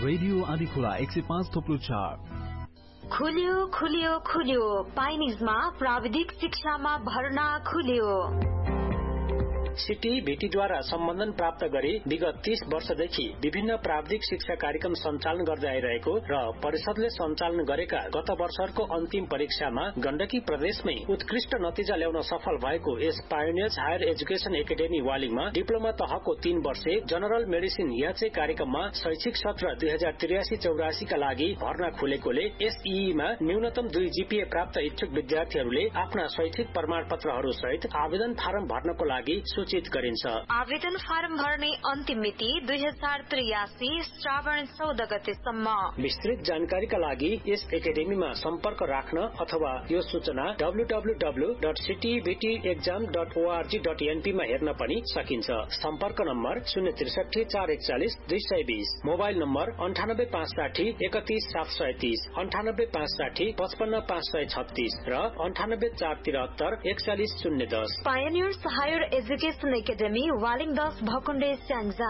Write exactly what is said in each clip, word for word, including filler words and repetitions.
Radio Adhikhola एक सय पाँच थोप्लो चार खुल्यो खुल्यो खुल्यो पाइनिजमा प्राविधिक शिक्षामा भर्ना खुल्यो। सिटी भेटीद्वारा सम्बन्धन प्राप्त गरी विगत तीस वर्षदेखि विभिन्न प्राविधिक शिक्षा कार्यक्रम सञ्चालन गर्दै आइरहेको र परिषदले सञ्चालन गरेका गत वर्षको अन्तिम परीक्षामा गण्डकी प्रदेशमै उत्कृष्ट नतिजा ल्याउन सफल भएको यस pioneers higher education academy वालिङमा diploma तहको तीन वर्षे जनरल मेडिसिन याचे कार्यक्रममा शैक्षिक सत्र दुई हजार त्रियासी चौरासी का लागि भर्ना खुलेकोले एसईईमा न्यूनतम दुई जीपीए प्राप्त इच्छुक विद्यार्थीहरूले आफ्ना शैक्षिक प्रमाण पत्रहरू सहित आवेदन फारम भर्नको लागि सूचित गरिन्छ। आवेदन फारम भर्ने अन्तिम मिति दुई हजार त्रियासी श्रावण चौध गतेसम्म। विस्तृत जानकारीका लागि यस एकाडेमीमा सम्पर्क राख्न अथवा यो सूचना W W W dot city भेटी exam dot ORG dot NP मा हेर्न पनि सकिन्छ। सम्पर्क नम्बर शून्य त्रिसठी चार एकचालिस दुई सय बीस, मोबाइल नम्बर अन्ठानब्बे पाँच साठी एकतीस सात सय तीस, अन्ठानब्बे पाँच साठी पचपन्न पाँच सय छत्तीस र अन्ठानब्बे चार तिहत्तर एकचालिस शून्य दस। Pioneers higher education academy Waling दस भकुण्डे स्याङ्जा।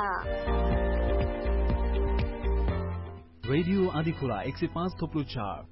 रेडियो आदिखोला एक सय पाँच थोप्लो चार।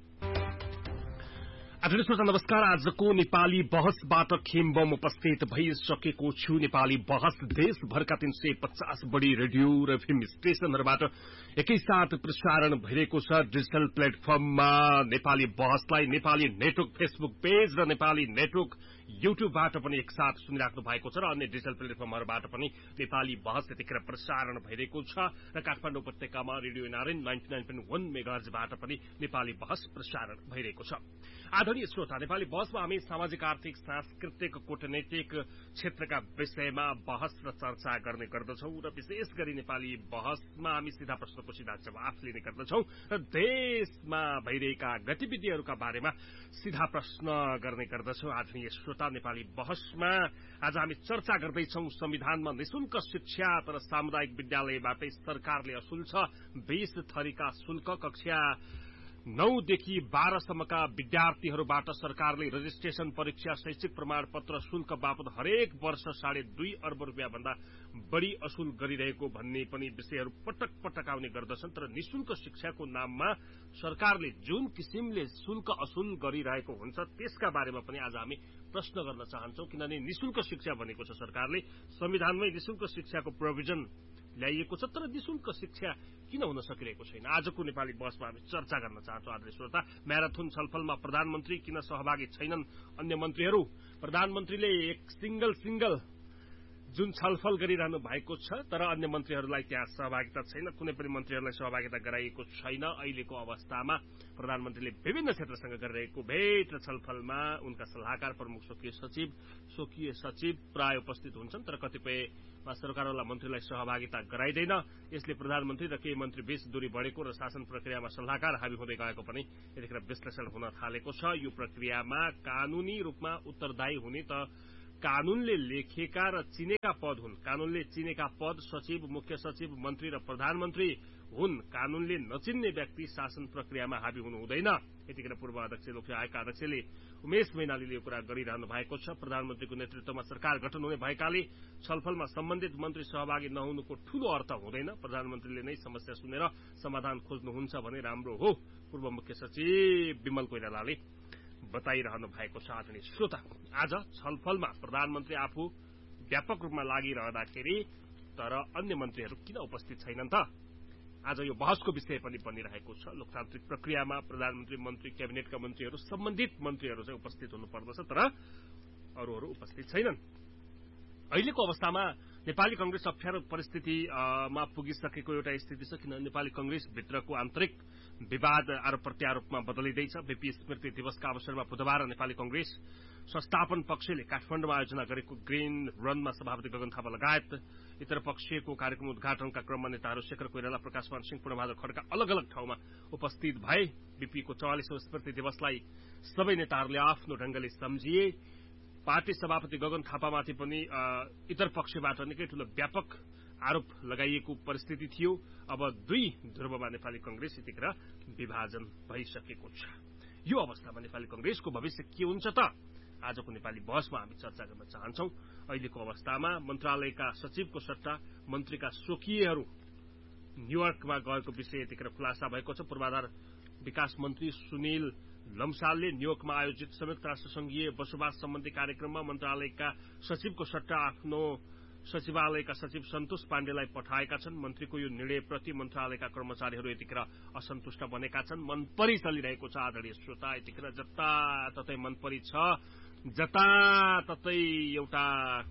आदरणीय श्रोता नमस्कार। आजको नेपाली बहसबाट खेम्बम उपस्थित भइसकेको छु। नेपाली बहस देशभरका तीन सय पचास बढ़ी रेडियो र फिल्म स्टेशनहरूबाट एकैसाथ प्रसारण भइरहेको छ। डिजिटल प्लेटफर्ममा Nepali बहसलाई Nepali network Facebook page र नेपाली नेटवर्क युट्युबबाट पनि एकसाथ सुनिराख्नु भएको छ र अन्य डिजिटल प्लेटफर्महरूबाट पनि नेपाली बहस यतिखेर प्रसारण भइरहेको छ र काठमाडौँ उपत्यकामा radio NRN ninety nine point वन मेगाहर्जबाट पनि नेपाली बहस प्रसारण भइरहेको छ। आदरणीय श्रोता, नेपाली बहसमा हामी सामाजिक आर्थिक सांस्कृतिक कूटनैतिक क्षेत्रका विषयमा बहस र चर्चा गर्ने गर्दछौं र विशेष गरी नेपाली बहसमा हामी सीधा प्रश्नको सीधा जवाफ लिने गर्दछौं र देशमा भइरहेका गतिविधिहरूका बारेमा सीधा प्रश्न गर्ने गर्दछौं। आदरणीय श्रोता, नेपाली बहसमा आज हामी चर्चा गर्दैछौं संविधानमा निशुल्क शिक्षा तर सामुदायिक विद्यालयबाटै सरकारले असुल्छ बीस थरीका शुल्क। कक्षा नौदेखि बाह्रसम्मका विद्यार्थीहरूबाट सरकारले रजिस्ट्रेशन परीक्षा शैक्षिक प्रमाण पत्र शुल्क बापत हरेक वर्ष साढे दुई अर्ब रुपियाँ भन्दा बढ़ी असुल गरिरहेको भन्ने पनि विषयहरू पटक पटक आउने गर्दछन्। तर निशुल्क शिक्षाको नाममा सरकारले जुन किसिमले शुल्क असुल गरिरहेको हुन्छ त्यसका बारेमा पनि आज हामी प्रश्न गर्न चाहन्छौं। किनभने निशुल्क शिक्षा भनेको छ सरकारले संविधानमै निशुल्क शिक्षाको प्रोभिजन ल्याइएको छ, तर निशुल्क शिक्षा किन हुन सकिरहेको छैन? आजको नेपाली बहसमा हामी चर्चा गर्न चाहन्छौं। आदरणीय श्रोता, म्याराथन छलफलमा प्रधानमन्त्री किन सहभागी छैनन् अन्य मन्त्रीहरू? प्रधानमन्त्रीले एक सिंगल सिंगल जुन छलफल गरिरहनु भएको छ तर अन्य मन्त्रीहरूलाई त्यहाँ सहभागिता छैन, कुनै पनि मन्त्रीहरूलाई सहभागिता गराइएको छैन। अहिलेको अवस्थामा प्रधानमन्त्रीले विभिन्न क्षेत्रसँग गरिरहेको भेट र छलफलमा उनका सल्लाहकार प्रमुख स्वकीय सचिव स्वकीय सचिव प्राय उपस्थित हुन्छन्, तर कतिपयमा सरकारवाला मन्त्रीलाई सहभागिता गराइदैन। यसले प्रधानमन्त्री र केही मन्त्री बीच दूरी बढेको र शासन प्रक्रियामा सल्लाहकार हाबी हुँदै गएको पनि यतिखेर विश्लेषण हुन थालेको छ। यो प्रक्रियामा कानूनी रूपमा उत्तरदायी हुने त कानूनले लेखेका र चिनेका पद हुन्। कानूनले चिनेका पद सचिव, मुख्य सचिव, मन्त्री र प्रधानमन्त्री हुन्। कानूनले नचिन्ने व्यक्ति शासन प्रक्रियामा हाबी हुनु हुँदैन। यतिखेर पूर्व अध्यक्ष लोकसभा आयोगका अध्यक्षले उमेश मैनालीले यो कुरा गरिरहनु भएको छ। प्रधानमन्त्रीको नेतृत्वमा सरकार गठन हुने भएकाले छलफलमा सम्बन्धित मन्त्री सहभागी नहुनुको ठूलो अर्थ हुँदैन। प्रधानमन्त्रीले नै समस्या सुनेर समाधान खोज्नुहुन्छ भने राम्रो हो, पूर्व मुख्य सचिव विमल कोइरालाले बताइरहनु भएको छ। आदरणीय श्रोता, आज छलफलमा प्रधानमन्त्री आफू व्यापक रूपमा लागिरहँदाखेरि तर अन्य मन्त्रीहरू किन उपस्थित छैनन् त? आज यो बहसको विषय पनि बनिरहेको छ। लोकतान्त्रिक प्रक्रियामा प्रधानमन्त्री, मन्त्री, क्याबिनेटका मन्त्रीहरू, सम्बन्धित मन्त्रीहरू चाहिँ उपस्थित हुनुपर्दछ, तर अरूहरू उपस्थित छैनन्। अहिलेको अवस्थामा नेपाली कंग्रेस अप्ठ्यारो परिस्थितिमा पुगिसकेको एउटा स्थिति छ। किन नेपाली कंग्रेस भित्रको आन्तरिक विवाद आरोप प्रत्यारोपमा बदलिँदैछ। बीपी स्मृति दिवसका अवसरमा बुधबार नेपाली कंग्रेस संस्थापन पक्षले काठमाडौँमा आयोजना गरेको ग्रीन रनमा सभापति गगन थापा लगायत इतर पक्षको कार्यक्रम उद्घाटनका क्रममा नेताहरू शेखर कोइराला, प्रकाशमान सिंह, पूर्णबहादुर खड्का अलग अलग ठाउँमा उपस्थित भए। बीपीको चौवालीसौं स्मृति दिवसलाई सबै नेताहरूले आफ्नो ढंगले सम्झिए। पार्टी सभापति गगन थापामाथि पनि इतर पक्षबाट निकै ठूलो व्यापक आरोप लगाइएको परिस्थिति थियो। अब दुई ध्रुवमा नेपाली कंग्रेस यतिखेर विभाजन भइसकेको छ। यो अवस्थामा नेपाली कंग्रेसको भविष्य के हुन्छ त? आजको नेपाली बहसमा हामी चर्चा गर्न चाहन्छौं। अहिलेको अवस्थामा मन्त्रालयका सचिवको सट्टा मन्त्रीका स्वकीयहरू न्यूयोर्कमा गएको विषय यतिखेर खुलासा भएको छ। पूर्वाधार विकास मन्त्री सुनिल लम्सालले न्यूयोर्कमा आयोजित संयुक्त राष्ट्र संघीय बसोबास सम्बन्धी कार्यक्रममा मन्त्रालयका सचिवको सट्टा आफ्नो सचिवालयका सचिव सन्तोष पाण्डेलाई पठाएका छन्। मन्त्रीको यो निर्णयप्रति मन्त्रालयका कर्मचारीहरू यतिखेर असन्तुष्ट बनेका छन्। मनपरी चलिरहेको छ आदरणीय श्रोता, यतिखेर जताततै मनपरी छ, जताततै एउटा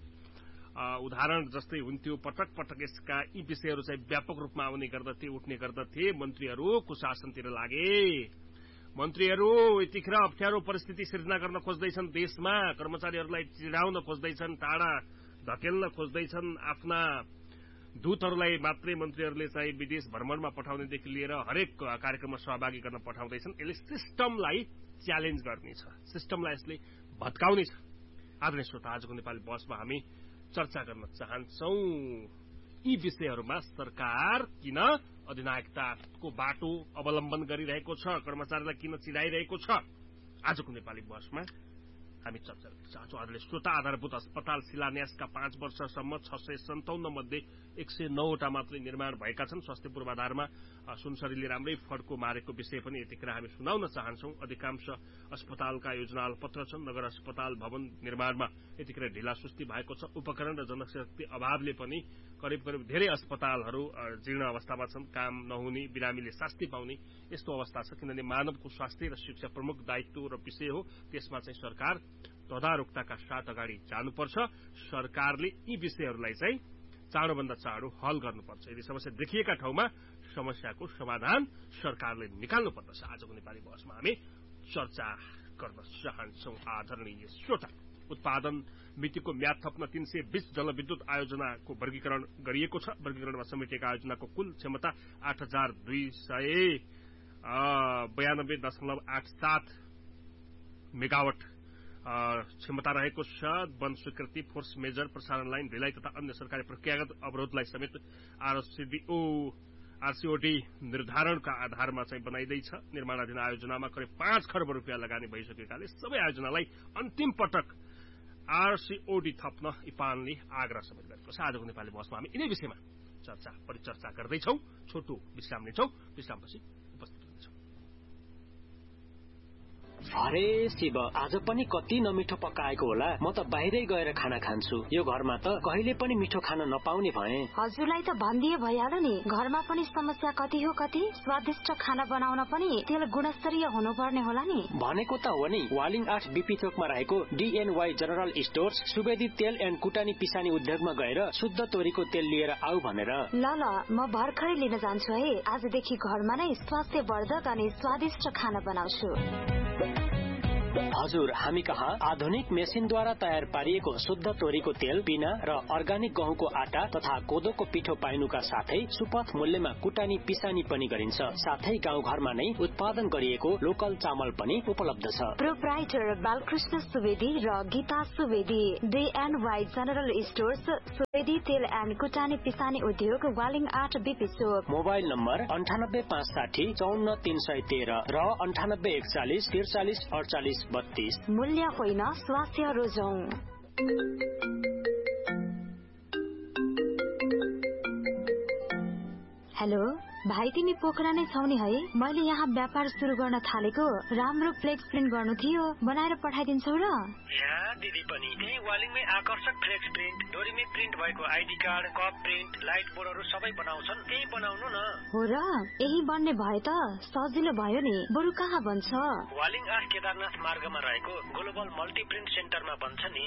उदाहरण जस्तै हुन्थ्यो। पटक पटक यसका यी विषयहरू चाहिँ व्यापक रूपमा आउने गर्दथे, उठ्ने गर्दथे। मन्त्रीहरू कुशासनतिर लागे। मन्त्रीहरू यतिखेर अप्ठ्यारो परिस्थिति सिर्जना गर्न खोज्दैछन्। देशमा कर्मचारीहरूलाई चिडाउन खोज्दैछन्, टाढा धकेल्न खोज्दैछन्। आफ्ना दूतहरूलाई मात्रै मन्त्रीहरूले चाहिँ विदेश भ्रमणमा पठाउनेदेखि लिएर हरेक कार्यक्रममा सहभागी गर्न पठाउँदैछन्। यसले सिस्टमलाई च्यालेन्ज गर्नेछ, सिस्टमलाई यसले भत्काउने छ। आदरणीय श्रोता, आजको नेपाली बसमा हामी चर्चा गर्न चाहन्छौ यी विषयहरूमा सरकार किन अधिनायकताको बाटो अवलम्बन गरिरहेको छ, कर्मचारीलाई किन चिडाइरहेको छ। आजको नेपाली बसमा हामी चर्चा गर्न चाहन्छौँ। आदरणीय श्रोता, आधारभूत अस्पताल शिलान्यासका पाँच वर्षसम्म छ सय सन्ताउन्न मध्ये एक सय नौवटा मात्रै निर्माण भएका छन्। स्वास्थ्य पूर्वाधारमा सुनसरीले राम्रै फड्को मारेको विषय पनि यतिखेर हामी सुनाउन चाहन्छौँ। अधिकांश अस्पतालका योजना अलपत्र छन्। नगर अस्पताल भवन निर्माणमा यतिखेर ढिलासुस्ती भएको छ। उपकरण र जनशक्ति अभावले पनि करिब करिब धेरै अस्पतालहरू जीर्ण अवस्थामा छन्। काम नहुने, बिरामीले शास्ति पाउने यस्तो अवस्था छ। किनभने मानवको स्वास्थ्य र शिक्षा प्रमुख दायित्व र विषय हो। त्यसमा चाहिँ सरकार तदारुकताका साथ अगाडि जानुपर्छ। सरकारले यी विषयहरूलाई चाहिँ चाँडोभन्दा चाँडो हल गर्नुपर्छ। यदि समस्या देखिएका ठाउँमा समस्याको समाधान सरकारले निकाल्नुपर्दछ। आजको नेपाली बहसमा हामी चर्चा गर्न चाहन्छौँ। आदरणीय श्रोता, उत्पादन मितिको म्याद थप्न तीन सय बीस जलविद्युत आयोजनाको वर्गीकरण गरिएको छ। वर्गीकरणमा समेटिएका आयोजनाको कुल क्षमता आठ हजार दुई सय बयानब्बे दशमलव आठ सात मेगावट क्षमता रहेको छ। वन स्वीकृति, फोर्स मेजर, प्रसारण लाइन ढिलाइ तथा अन्य सरकारी प्रक्रियागत अवरोधलाई समेत आरसीडीओ आरसीओडी निर्धारणका आधारमा चाहिँ बनाइँदैछ। निर्माणाधीन आयोजनामा करिब पाँच खर्ब रुपियाँ लगानी भइसकेकाले सबै आयोजनालाई अन्तिम पटक आरसीओडी थप्न इपानले आग्रह समेत गरेको छ। आजको नेपाली बहसमा हामी यिनै विषयमा चर्चा परिचर्चा गर्दैछौ। छोटो विश्राम लिन्छौ। विश्रामपछि उपस्थित हुनेछौँ। अरे शिव, आज पनि कति नमिठो पकाएको होला। म त बाहिरै गएर खाना खान्छु। यो घरमा त कहिले पनि मिठो खाना नपाउने भए। हजुरलाई त भनिदिए भइहाल्यो नि। घरमा पनि समस्या कति हो कति। स्वादिष्ट खाना बनाउन पनि तेल गुणस्तरीय हुनुपर्ने होला नि। भनेको त हो नि। वालिङ आठ बीपी चोकमा रहेको डीएनवाई जनरल स्टोर्स सुवेदी तेल एन्ड कुटानी पिसानी उद्योगमा गएर शुद्ध तोरीको तेल लिएर आऊ भनेर। ल ल, म भर्खरै लिन जान्छु है। आजदेखि घरमा नै स्वास्थ्यवर्धक अनि स्वादिष्ट खाना बनाउँछु। हजुर, हामी कहाँ आधुनिक मेसिनद्वारा तयार पारिएको शुद्ध तोरीको तेल, पिना र अर्गानिक गहुँको आटा तथा कोदोको पिठो पाइनुका साथै सुपथ मूल्यमा कुटानी पिसानी पनि गरिन्छ। साथै गाउँघरमा नै उत्पादन गरिएको लोकल चामल पनि उपलब्ध छ। प्रोप्राइटर बालकृष्ण सुवेदी र गीता सुवेदी, डीएनवाई जनरल स्टोर्स, सुवेदी तेल एन्ड कुटानी पिसानी उद्योग, वालिङ आठ बीपी चोक। मोबाइल नम्बर अन्ठानब्बे पाँच साठी चौन्न तीन सय तेह्र र अन्ठानब्बे एकचालिस त्रिचालिस अडचालिस बत्तीस। मूल्य होइन, स्वास्थ्य रोजौं। हेलो भाइ, तिमी पोखरा नै छौ नि है? मैले यहाँ व्यापार सुरु गर्न थालेको राम्रो फ्लेक्स प्रिन्ट गर्नु थियो, बनाएर पठाइदिन्छौ र? यहाँ दिदी पनि त्यही वालिङमै आकर्षक फ्लेक्स प्रिन्ट, डोरीमै प्रिन्ट भएको ID card, cup print, light बोर्डहरू सबै बनाउँछन्। त्यही बनाउनु न। हो र? यही बन्ने भए त सजिलो भयो नि। बरु कहाँ बन्छ? वालिङ आठ केदारनाथ मार्गमा रहेको ग्लोबल मल्टी प्रिन्ट सेन्टरमा बन्छ नि।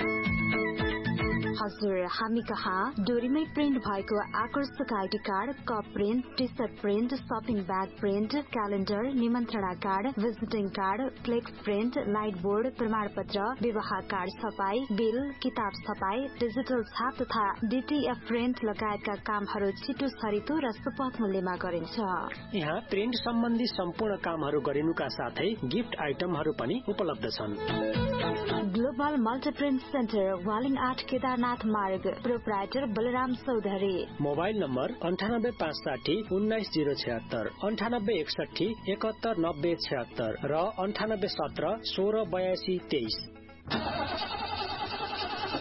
हजुर, हामी कहाँ डोरीमै प्रिन्ट भएको आकर्षक ID card, cup print, T short print, shopping bag print, calendar, निमन्त्रणा card, visiting card, flex print, light board, प्रमाण पत्र, विवाह कार्ड छपाई, बिल, किताब छपाई, डिजिटल छाप तथा डीटीएफ प्रिन्ट लगायतका कामहरू छिटो छरितो र सुपथ मूल्यमा गरिन्छ। यहाँ प्रिन्ट सम्बन्धी सम्पूर्ण कामहरू गरिनुका साथै गिफ्ट आइटमहरू पनि उपलब्ध छन्। ग्लोबल मल्टीप्रिन्ट सेन्टर, वालिङ आठ केदारनाथ मार्ग, proprietor Balram Chaudhary. Mobile number अन्ठानब्बे पाँच साठी उन्नाइस जिरो छिहत्तर, अन्ठानब्बे एकसठी एकात्तर नब्बे छिहत्तर र अन्ठानब्बे सत्र सोह्र बयासी तेइस।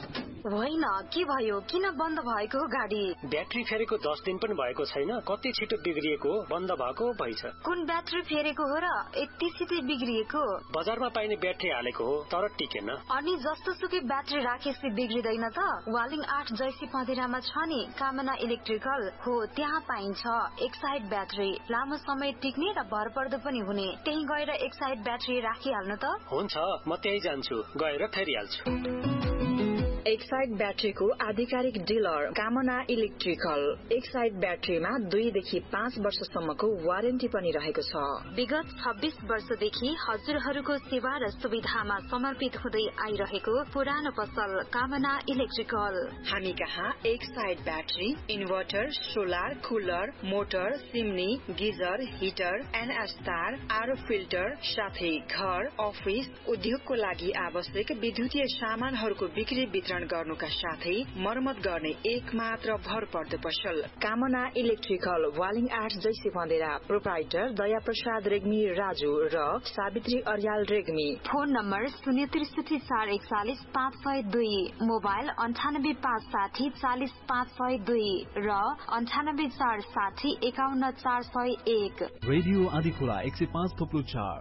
होइन के भयो, किन बन्द भएको हो गाडी? ब्याट्री फेरेको दस दिन पनि भएको छैन, कति छिटो बिग्रिएको हो, बन्द भएको भइछ। कुन ब्याट्री फेरेको हो र यति छिटै बिग्रिएको? बजारमा पाइने ब्याट्री हालेको हो तर टिकेन। अनि जस्तो सुकै ब्याट्री राखेपछि बिग्रिदैन त? वालिङ आठ जैसी पँधेरामा छ नि कामना इलेक्ट्रिकल हो, त्यहाँ पाइन्छ एक साइड ब्याट्री, लामो समय टिक्ने र भरपर्दो पनि हुने। त्यही गएर एक साइड ब्याट्री राखिहाल्नु त। हुन्छ, म त्यही जान्छु, गएर फेरिहाल्छु। एक साइड ब्याट्रीको आधिकारिक डिलर कामना इलेक्ट्रिकल। एक साइड ब्याट्रीमा दुईदेखि पाँच वर्षसम्मको वारेन्टी पनि रहेको छ। विगत छब्बीस वर्षदेखि हजुरहरूको सेवा र सुविधामा समर्पित हुँदै आइरहेको पुरानो पसल कामना इलेक्ट्रिकल। हामी कहाँ एक side battery, inverter, solar, cooler, motor, सिमनी, geyser, heater, NS तार, आरो फिल्टर साथै घर, अफिस, उद्योगको लागि आवश्यक विद्युतीय सामानहरूको बिक्री वितरण गर्नुका साथै मर्मत गर्ने एक मात्र भर पर्दो पसल कामना इलेक्ट्रिकल। वालिङ आठ जैसी पँधेरा। प्रोप्राइटर दया प्रसाद रेग्मी राजु र सावित्री अर्याल रेग्मी। फोन नम्बर शून्य त्रिसठी चार एकचालिस पाँच सय दुई, मोबाइल अन्ठानब्बे पाँच साठी चालिस पाँच सय दुई र अन्ठानब्बे चार साठी एकाउन्न चार सय एक। रेडियो आदिखोला एक सय पाँच थोप्लो चार।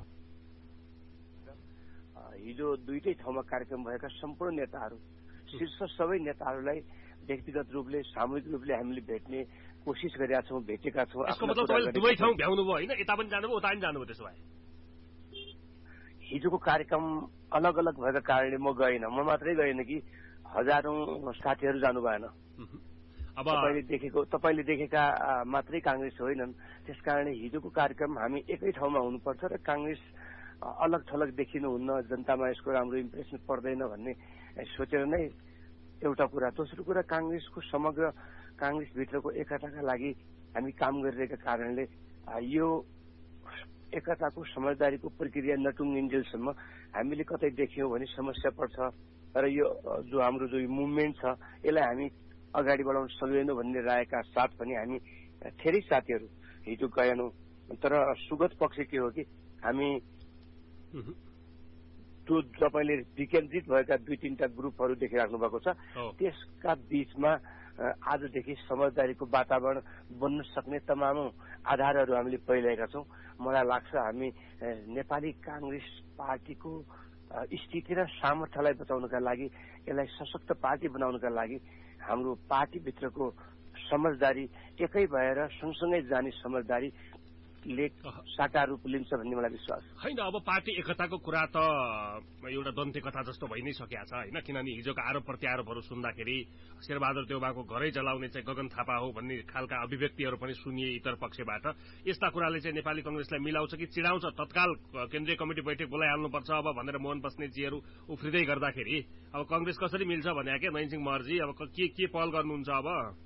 हिजो दुईटै ठाउँमा कार्यक्रम भएका सम्पूर्ण नेताहरू, शीर्ष सबै नेताहरूलाई व्यक्तिगत रूपले सामूहिक रूपले हामीले भेट्ने कोसिस गरेका छौँ, भेटेका छौँ। यसको मतलब तपाईले दुवै ठाउँ भ्याउनु भयो हैन? यता पनि जानुभयो उता पनि जानुभयो? त्यसो भए हिजोको कार्यक्रम अलग अलग भएका कारणले म गएन। म मात्रै गएन कि हजारौं साथीहरू जानु भएन। अब तपाईँले देखेको तपाईँले देखेका मात्रै कांग्रेस होइनन्। त्यसकारणले हिजोको कार्यक्रम हामी एकै ठाउँमा हुनुपर्छ र कांग्रेस अलग थलग देखिनुहुन्न, जनतामा यसको राम्रो इम्प्रेसन पर्दैन भन्ने सोचेर नै एउटा कुरा। दोस्रो कुरा, कांग्रेसको समग्र कांग्रेसभित्रको एकताका लागि हामी काम गरिरहेका कारणले यो एकताको समझदारीको प्रक्रिया नटुङ्गिन्जेलसम्म हामीले कतै देख्यौं भने समस्या पर्छ र यो जो हाम्रो जो मुभमेन्ट छ यसलाई हामी अगाडि बढाउन सक्दैनौँ भन्ने रायका साथ पनि हामी धेरै साथीहरू हिजो गएनौं। तर सुगत पक्ष के हो कि हामी त्यो तपाईले विकेन्द्रित भएका दुई तीनटा ग्रुपहरू देखिराख्नु भएको छ, त्यसका बीचमा आजदेखि समझदारीको वातावरण बन्न सक्ने तमाम आधारहरू हामीले पहिल्याएका छौं। मलाई लाग्छ हामी नेपाली कांग्रेस पार्टीको स्थिति र सामर्थ्यलाई बचाउनका लागि, यसलाई सशक्त पार्टी बनाउनका लागि हाम्रो पार्टीभित्रको समझदारी एकै भएर सँगसँगै जाने समझदारी साकार रूप लिन्छ भन्ने मलाई विश्वास हैन। अब पार्टी एकताको कुरा त एउटा दन्ते कथा जस्तो भइ नै सकेको छ हैन, किनभने हिजोको आरोप प्रत्यारोपहरू सुन्दाखेरि शेरबहादुर देउबाको घरै जलाउने चाहिँ गगन थापा हो भन्ने खालका अभिव्यक्तिहरू पनि सुनिए इतर पक्षबाट। यस्ता कुराले चाहिँ नेपाली कांग्रेसलाई मिलाउँछ कि चिडाउँछ? तत्काल केन्द्रीय कमिटी बैठक बोलाइहाल्नुपर्छ अब भनेर मोहन बस्नेतजीहरू उफ्रिँदै गर्दाखेरि अब कांग्रेस कसरी मिल्छ भने के नयनसिंह महर्जी अब के के पहल गर्नुहुन्छ? अब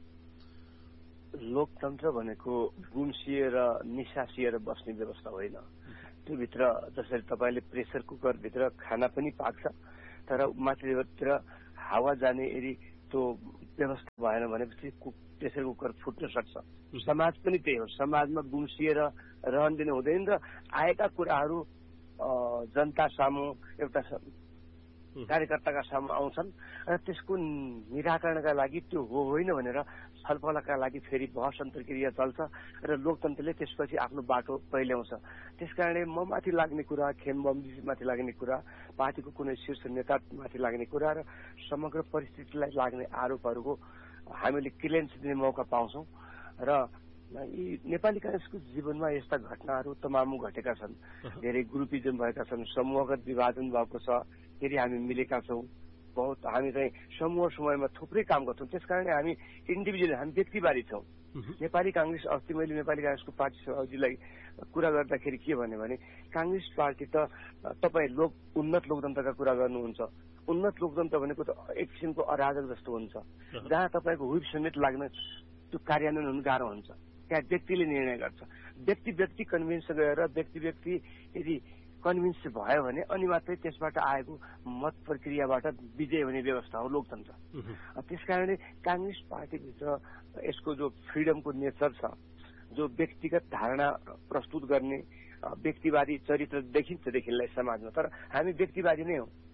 लोकतन्त्र भनेको गुम्सिएर निसासिएर बस्ने व्यवस्था होइन। त्यो भित्र जसरी तपाईले प्रेसर कुकर भित्र खाना पनि पाक्छ, तर माथिबाट हावा जाने यदि त्यो व्यवस्था भएन भनेपछि प्रेसर कुकर फुट्न सक्छ। समाज पनि त्यही हो, समाजमा गुम्सिएर रहन दिनु हुँदैन र आएका कुराहरू जनता सामु एउटा कार्यकर्ताका सामु आउँछन् र त्यसको निराकरणका लागि त्यो हो होइन भनेर छलफलका लागि फेरि बहस अन्तर्क्रिया चल्छ र लोकतन्त्रले त्यसपछि आफ्नो बाटो पहिल्याउँछ। त्यसकारणले म माथि लाग्ने कुरा, खेमबमजीमाथि लाग्ने कुरा, पार्टीको कुनै शीर्ष नेतामाथि लाग्ने कुरा र समग्र परिस्थितिलाई लाग्ने आरोपहरूको हामीले क्लियरेन्स दिने मौका पाउँछौं र यी नेपाली कांग्रेसको जीवनमा यस्ता घटनाहरू तमाम घटेका छन्। धेरै ग्रुपिजम भएका छन्, समूहगत विभाजन भएको छ, फेरि हामी मिलेका छौं। बहुत हामी चाहिँ समूह समयमा थुप्रै काम गर्छौं। त्यसकारणले हामी इन्डिभिजुअल, हामी व्यक्तिवादी छौं। नेपाली कांग्रेस अस्ति मैले नेपाली कांग्रेसको पार्टी सभापतिलाई कुरा गर्दाखेरि के भने भने कांग्रेस पार्टी त तपाईँ लोक उन्नत लोकतन्त्रका कुरा गर्नुहुन्छ। उन्नत लोकतन्त्र भनेको त एक किसिमको अराजक जस्तो हुन्छ, जहाँ तपाईँको हुइप समेत लाग्न त्यो कार्यान्वयन हुनु गाह्रो हुन्छ। त्यहाँ व्यक्तिले निर्णय गर्छ, व्यक्ति व्यक्ति कन्भिन्स गएर व्यक्ति व्यक्ति यदि कन्भिन्स भयो भने अनि मात्रै त्यसबाट आएको मत प्रक्रियाबाट विजय हुने व्यवस्था हो लोकतन्त्र। त्यसकारणले कांग्रेस पार्टीभित्र यसको जो फ्रिडमको नेचर छ, जो व्यक्तिगत धारणा प्रस्तुत गर्ने व्यक्तिवादी चरित्र देखिन्छ देखिनलाई समाजमा, तर हामी व्यक्तिवादी नै हौ।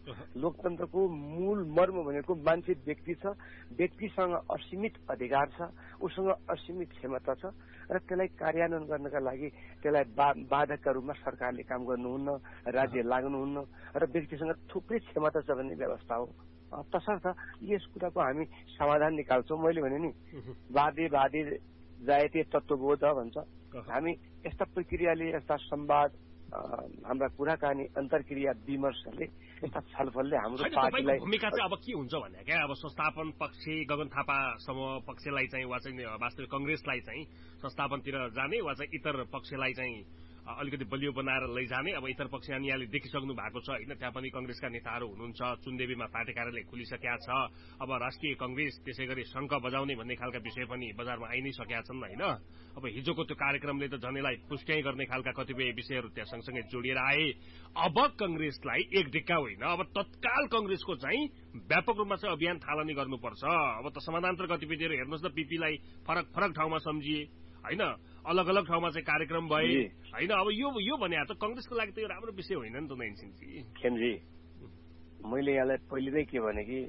लोकतन्त्रको मूल मर्म भनेको मान्छे व्यक्ति छ, व्यक्तिसँग असीमित अधिकार छ, उसँग असीमित क्षमता छ र त्यसलाई कार्यान्वयन गर्नका लागि त्यसलाई बाधकका रूपमा सरकारले काम गर्नुहुन्न, राज्य लाग्नुहुन्न र व्यक्तिसँग थुप्रै क्षमता छ भन्ने व्यवस्था हो। तसर्थ यस कुराको हामी समाधान निकाल्छौँ। मैले भने नि वादे वादे जायते तत्त्वबोध भन्छ। हामी यस्ता प्रक्रियाले, यस्ता संवाद, हाम्रा कुराकानी, अन्तर्क्रिया, विमर्शले, यस्ता छलफलले हाम्रो पार्टीलाई भूमिका चाहिँ अब के हुन्छ भने क्या अब संस्थापन पक्ष गगन थापा समूह पक्षलाई चाहिँ वा चाहिँ वास्तविक कंग्रेसलाई चाहिँ संस्थापनतिर जाने वा चाहिँ इतर पक्षलाई चाहिँ अलिकति बलियो बनाएर लैजाने। अब इतर पक्ष यहाँले देखिसक्नु भएको छ होइन, त्यहाँ पनि कंग्रेसका नेताहरू हुनुहुन्छ। चुनदेवीमा पार्टी कार्यालय खुलिसकेका छ। अब राष्ट्रिय कंग्रेस त्यसै गरी शंख बजाउने भन्ने खालका विषय पनि बजारमा आइ नै सकेका छन् होइन। अब हिजोको त्यो कार्यक्रमले त झनैलाई पुष्ट्याइ गर्ने खालका कतिपय विषयहरू त्यहाँ सँगसँगै जोडिएर आए। अब कंग्रेसलाई एक ढिक्का होइन, अब तत्काल कंग्रेसको चाहिँ व्यापक रूपमा चाहिँ अभियान थालनी गर्नुपर्छ। अब त समानान्तर गतिविधिहरू हेर्नुहोस् न, पीपीलाई फरक फरक ठाउँमा सम्झिए होइन, अलग अलग ठाउँमा चाहिँ कार्यक्रम भए होइन। अब यो यो भने त कंग्रेसको लागि त यो राम्रो विषय होइन नि त नैनसिंहजी। खेमजी, मैले यहाँलाई पहिले नै के भने कि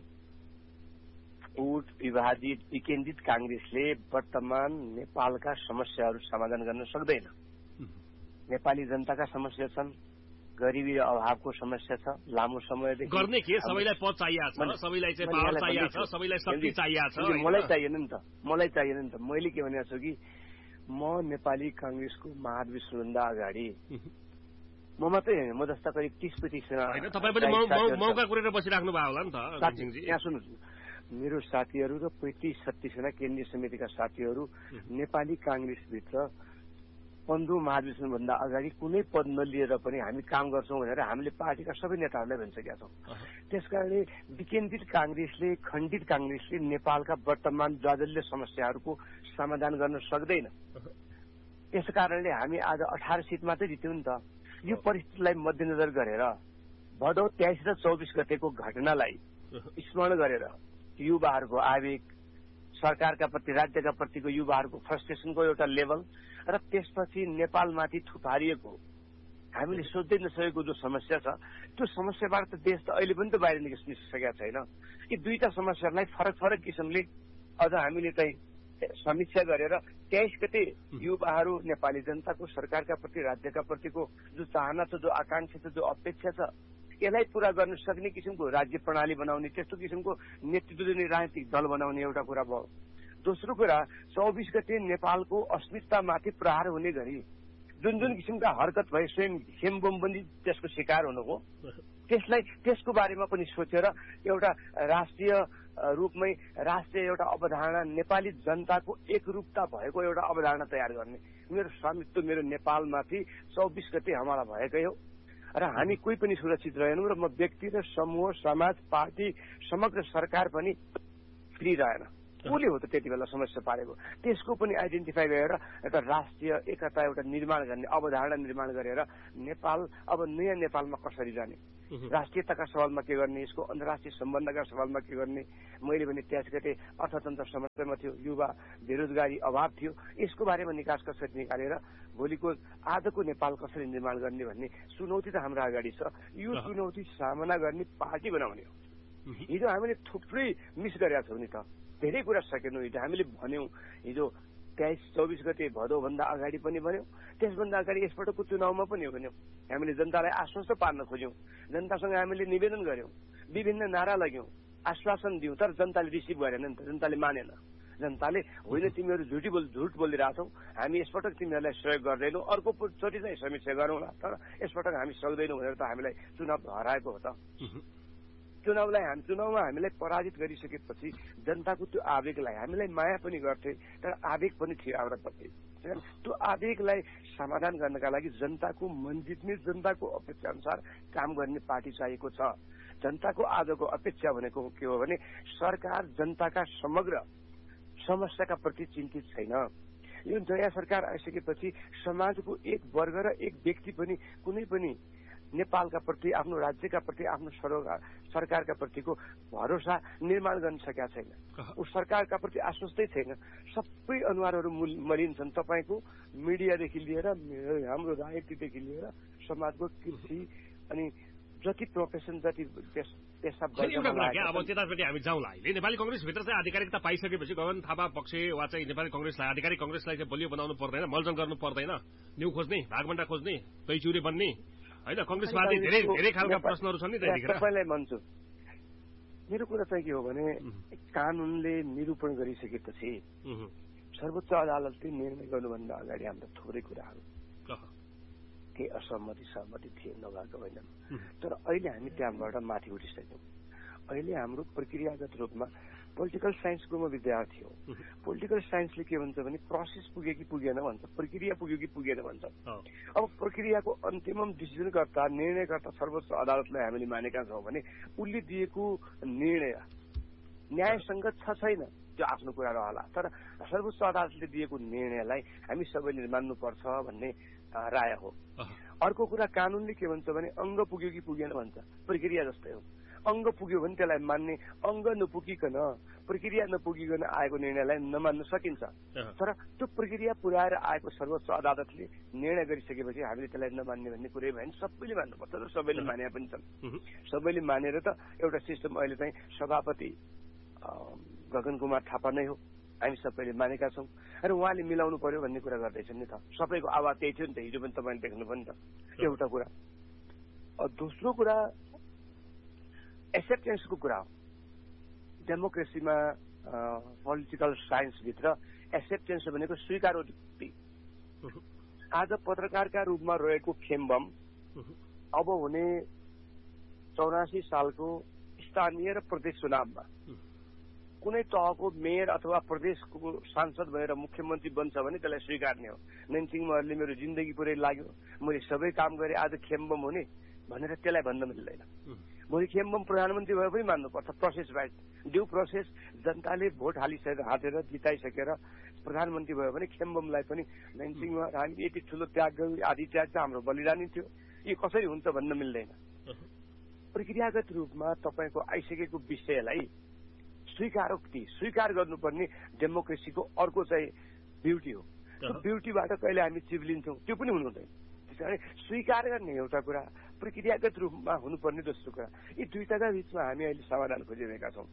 फुट विभाजित विकेन्द्रित कांग्रेसले वर्तमान नेपालका समस्याहरू समाधान गर्न सक्दैन। नेपाली जनताका समस्या छन्, गरिबी र अभावको समस्या छ, लामो समयदेखि गर्ने के सबैलाई पद चाहिएको छ, सबैलाई चाहिँ पावर चाहिएको छ, सबैलाई शक्ति चाहिएको छ। मलाई चाहिएन नि त, मलाई चाहिएन नि त। मैले के भनेको छु कि म नेपाली कांग्रेसको महाधिवेशनभन्दा अगाडि म मात्रै होइन, म जस्ता करिब तीस पैंतिस जना तपाईँ पनि मौका कुरेर बसिराख्नु भयो होला नि त। यहाँ सुन्नुहोस्, मेरो साथीहरू र पैंतिस छत्तीस जना केन्द्रीय समितिका साथीहरू नेपाली कांग्रेसभित्र पन्ध्र महाधिवेशनभन्दा अगाडि कुनै पद नलिएर पनि हामी काम गर्छौं भनेर हामीले पार्टीका सबै नेताहरूलाई भनिसकेका छौं। त्यसकारणले विकेन्द्रित कांग्रेसले, खण्डित कांग्रेसले नेपालका वर्तमान जाजल्य समस्याहरूको समाधान गर्न सक्दैन। त्यसकारणले हामी आज अठार सीट मात्रै जित्यौं नि त। यो परिस्थितिलाई मध्यनजर गरेर भदौ तेइस र चौबिस गतेको घटनालाई स्मरण गरेर युवाहरूको आवेग, सरकारका प्रति, राज्यका प्रतिको युवाहरूको फ्रस्ट्रेसनको एउटा लेभल र त्यसपछि नेपालमाथि थुपारिएको हामीले सोच्दै नसकेको जो समस्या छ, त्यो समस्याबाट त देश त अहिले पनि त बाहिर निस्किसकेका छैन। यी दुईटा समस्यालाई फरक फरक किसिमले अझ हामीले चाहिँ समीक्षा गरेर तेइस गते युवाहरू, नेपाली जनताको, सरकारका प्रति, राज्यका प्रतिको जो चाहना छ, जो आकांक्षा छ, जो अपेक्षा छ, यसलाई पूरा गर्न सक्ने किसिमको राज्य प्रणाली बनाउने, त्यस्तो किसिमको नेतृत्व दिने राजनीतिक दल बनाउने एउटा कुरा भयो। दोस्रो कुरा, चौबिस गते नेपालको अस्मितामाथि प्रहार हुने गरी जुन जुन किसिमका हरकत भए, स्वयं हेमबम पनि त्यसको शिकार हुनुभयो। त्यसलाई त्यसको बारेमा पनि सोचेर एउटा राष्ट्रिय रूपमै राष्ट्रिय एउटा अवधारणा, नेपाली जनताको एकरूपता भएको एउटा अवधारणा तयार गर्ने। मेरो स्वामित्व मेरो नेपालमाथि चौबिस गते हमला भएकै हो र हामी कोही पनि सुरक्षित रहेनौं र म व्यक्ति र समूह, समाज, पार्टी, समग्र सरकार पनि फ्री रहेन। कसले हो त त्यति बेला समस्या पारेको? त्यसको पनि आइडेन्टिफाई गरेर एउटा राष्ट्रिय एकता, एउटा निर्माण गर्ने, अवधारणा निर्माण गरेर नेपाल अब नयाँ नेपालमा कसरी जाने, राष्ट्रियताका सवालमा के गर्ने, यसको अन्तर्राष्ट्रिय सम्बन्धका सवालमा के गर्ने। मैले भने त्यस गते अर्थतन्त्र समस्यामा थियो, युवा बेरोजगारी अभाव थियो, यसको बारेमा निकास कसरी निकालेर भोलिको आजको नेपाल कसरी निर्माण गर्ने भन्ने चुनौती त हाम्रो अगाडि छ। यो चुनौती सामना गर्ने पार्टी बनाउने हो। हिजो हामीले थुप्रै मिस गरेका छौँ नि त, धेरै कुरा सकेनौँ। हिजो हामीले भन्यौं, हिजो तेइस चौबिस गते भदौभन्दा अगाडि पनि भन्यौं, त्यसभन्दा अगाडि यसपटकको चुनावमा पनि भन्यौं। हामीले जनतालाई आश्वस्त पार्न खोज्यौं, जनतासँग हामीले निवेदन गर्यौं, विभिन्न नारा लाग्यौं, आश्वासन दियौं, तर जनताले रिसिभ गरेन नि त, जनताले मानेन। जनताले होइन तिमीहरू झुटी बोल झुट बोलिरहेछौ, हामी यसपटक तिमीहरूलाई सहयोग गर्दैनौ, अर्को चोटि चाहिँ समीक्षा गरौँला, तर यसपटक हामी सक्दैनौँ भनेर त हामीलाई चुनाव हराएको हो त। चुनावलाई हामी चुनावमा हामीलाई पराजित गरिसकेपछि जनताको त्यो आवेगलाई हामीलाई माया पनि गर्थे, तर आवेग पनि थियो हाम्रो प्रति। त्यो आवेगलाई समाधान गर्नका लागि जनताको मन जित्ने, जनताको अपेक्षा अनुसार काम गर्ने पार्टी चाहिएको छ। जनताको आजको अपेक्षा भनेको के हो भने सरकार जनताका समग्र समस्याका प्रति चिन्तित छैन। यो नयाँ सरकार आइसकेपछि समाजको एक वर्ग र एक व्यक्ति पनि कुनै पनि नेपालका प्रति, आफ्नो राज्यका प्रति, आफ्नो सरकारका प्रतिको भरोसा निर्माण गर्न सकेका छैन। ऊ सरकारका प्रति आश्वस्तै छैन। सबै अनुहारहरू मलिन्छन्। तपाईँको मिडियादेखि लिएर, हाम्रो राजनीतिदेखि लिएर, समाजको कृषि अनि जति प्रोफेसन जति पेसा एउटा कुरा क्या अब त्यतापट्टि हामी जाउँला अहिले नेपाली कङ्ग्रेसभित्र चाहिँ आधिकारिकता पाइसकेपछि गगन थापा पक्ष वा चाहिँ नेपाली कङ्ग्रेसलाई आधिकारिक कङ्ग्रेसलाई चाहिँ बलियो बनाउनु पर्दैन, मलजल गर्नु पर्दैन, न्यू खोज्ने, भागभण्डा खोज्ने, तैचुरे बन्ने होइन, कङ्ग्रेसवादी धेरै धेरै खालका प्रश्नहरू छन् नि त्यतिखेर। तपाईँलाई भन्छु, मेरो कुरा चाहिँ के हो भने कानूनले निरूपण गरिसकेपछि सर्वोच्च अदालतले निर्णय गर्नुभन्दा अगाडि हाम्रो थोरै कुराहरू केही असहमति सहमति थिए नभएको होइनन्, तर अहिले हामी त्यहाँबाट माथि उठिसक्यौँ। अहिले हाम्रो प्रक्रियागत रूपमा पोलिटिकल साइन्सको म विद्यार्थी हो। पोलिटिकल साइन्सले के भन्छ भने प्रोसेस पुग्यो कि पुगेन भन्छ, प्रक्रिया पुग्यो कि पुगेन भन्छ। अब प्रक्रियाको अन्तिम डिसिजनकर्ता निर्णयकर्ता सर्वोच्च अदालतलाई हामीले मानेका छौँ भने उसले दिएको निर्णय न्यायसङ्गत छ छैन त्यो आफ्नो कुरा रहला, तर सर्वोच्च अदालतले दिएको निर्णयलाई हामी सबैले मान्नुपर्छ भन्ने राय हो। अर्को कुरा कानूनले के भन्छ भने अङ्ग पुग्यो कि पुगेन भन्छ, प्रक्रिया जस्तै हो। अङ्ग पुग्यो भने त्यसलाई मान्ने, अङ्ग नपुगिकन प्रक्रिया नपुगिकन आएको निर्णयलाई नमान्न सकिन्छ, तर त्यो प्रक्रिया पुर्याएर आएको सर्वोच्च अदालतले निर्णय गरिसकेपछि हामीले त्यसलाई नमान्ने भन्ने कुरै भएन, सबैले मान्नुपर्छ र सबैले माने पनि छन्। सबैले मानेर त एउटा सिस्टम अहिले चाहिँ सभापति गगन कुमार थापा नै हो, हामी सबैले मानेका छौँ र उहाँले मिलाउनु पर्यो भन्ने कुरा गर्दैछन् नि त। सबैको आवाज त्यही थियो नि त, हिजो पनि तपाईँले देख्नु पनि त, एउटा कुरा। दोस्रो कुरा एक्सेप्टेन्सको कुरा हो। डेमोक्रेसीमा पोलिटिकल साइन्सभित्र एक्सेप्टेन्स भनेको स्वीकारोक्ति। आज पत्रकारका रूपमा रहेको खेम्बम अब हुने चौरासी सालको स्थानीय र प्रदेश चुनावमा कुनै तहको मेयर अथवा प्रदेशको सांसद भएर मुख्यमन्त्री बन्छ भने त्यसलाई स्वीकार्ने हो। नैनसिंहहरूले मेरो जिन्दगी पुरै लाग्यो, मैले सबै काम गरेँ, आज खेम्बम हुने भनेर त्यसलाई भन्न मिल्दैन। भोलि खेम्बम प्रधानमन्त्री भए पनि मान्नुपर्छ, प्रोसेस वाइज ड्यू प्रोसेस। जनताले भोट हालिसकेर हातेर जिताइसकेर प्रधानमन्त्री भयो भने खेम्बमलाई पनि नैनसिंह हामी यति ठुलो त्याग गर्यौँ, आदि त्याग त हाम्रो बलिदानी थियो, यो कसरी हुन्छ भन्न मिल्दैन। प्रक्रियागत रूपमा तपाईँको आइसकेको विषयलाई स्वीकारोक्ति स्वीकार गर्नुपर्ने डेमोक्रेसीको अर्को चाहिँ ब्युटी हो। त्यो ब्युटीबाट कहिले हामी चिप्लिन्छौँ त्यो पनि हुनु हुँदैन। त्यसकारण स्वीकार गर्ने एउटा कुरा, प्रक्रियागत रूपमा हुनुपर्ने दोस्रो कुरा, यी दुईटाका बिचमा हामी अहिले समाधान खोजिरहेका छौँ।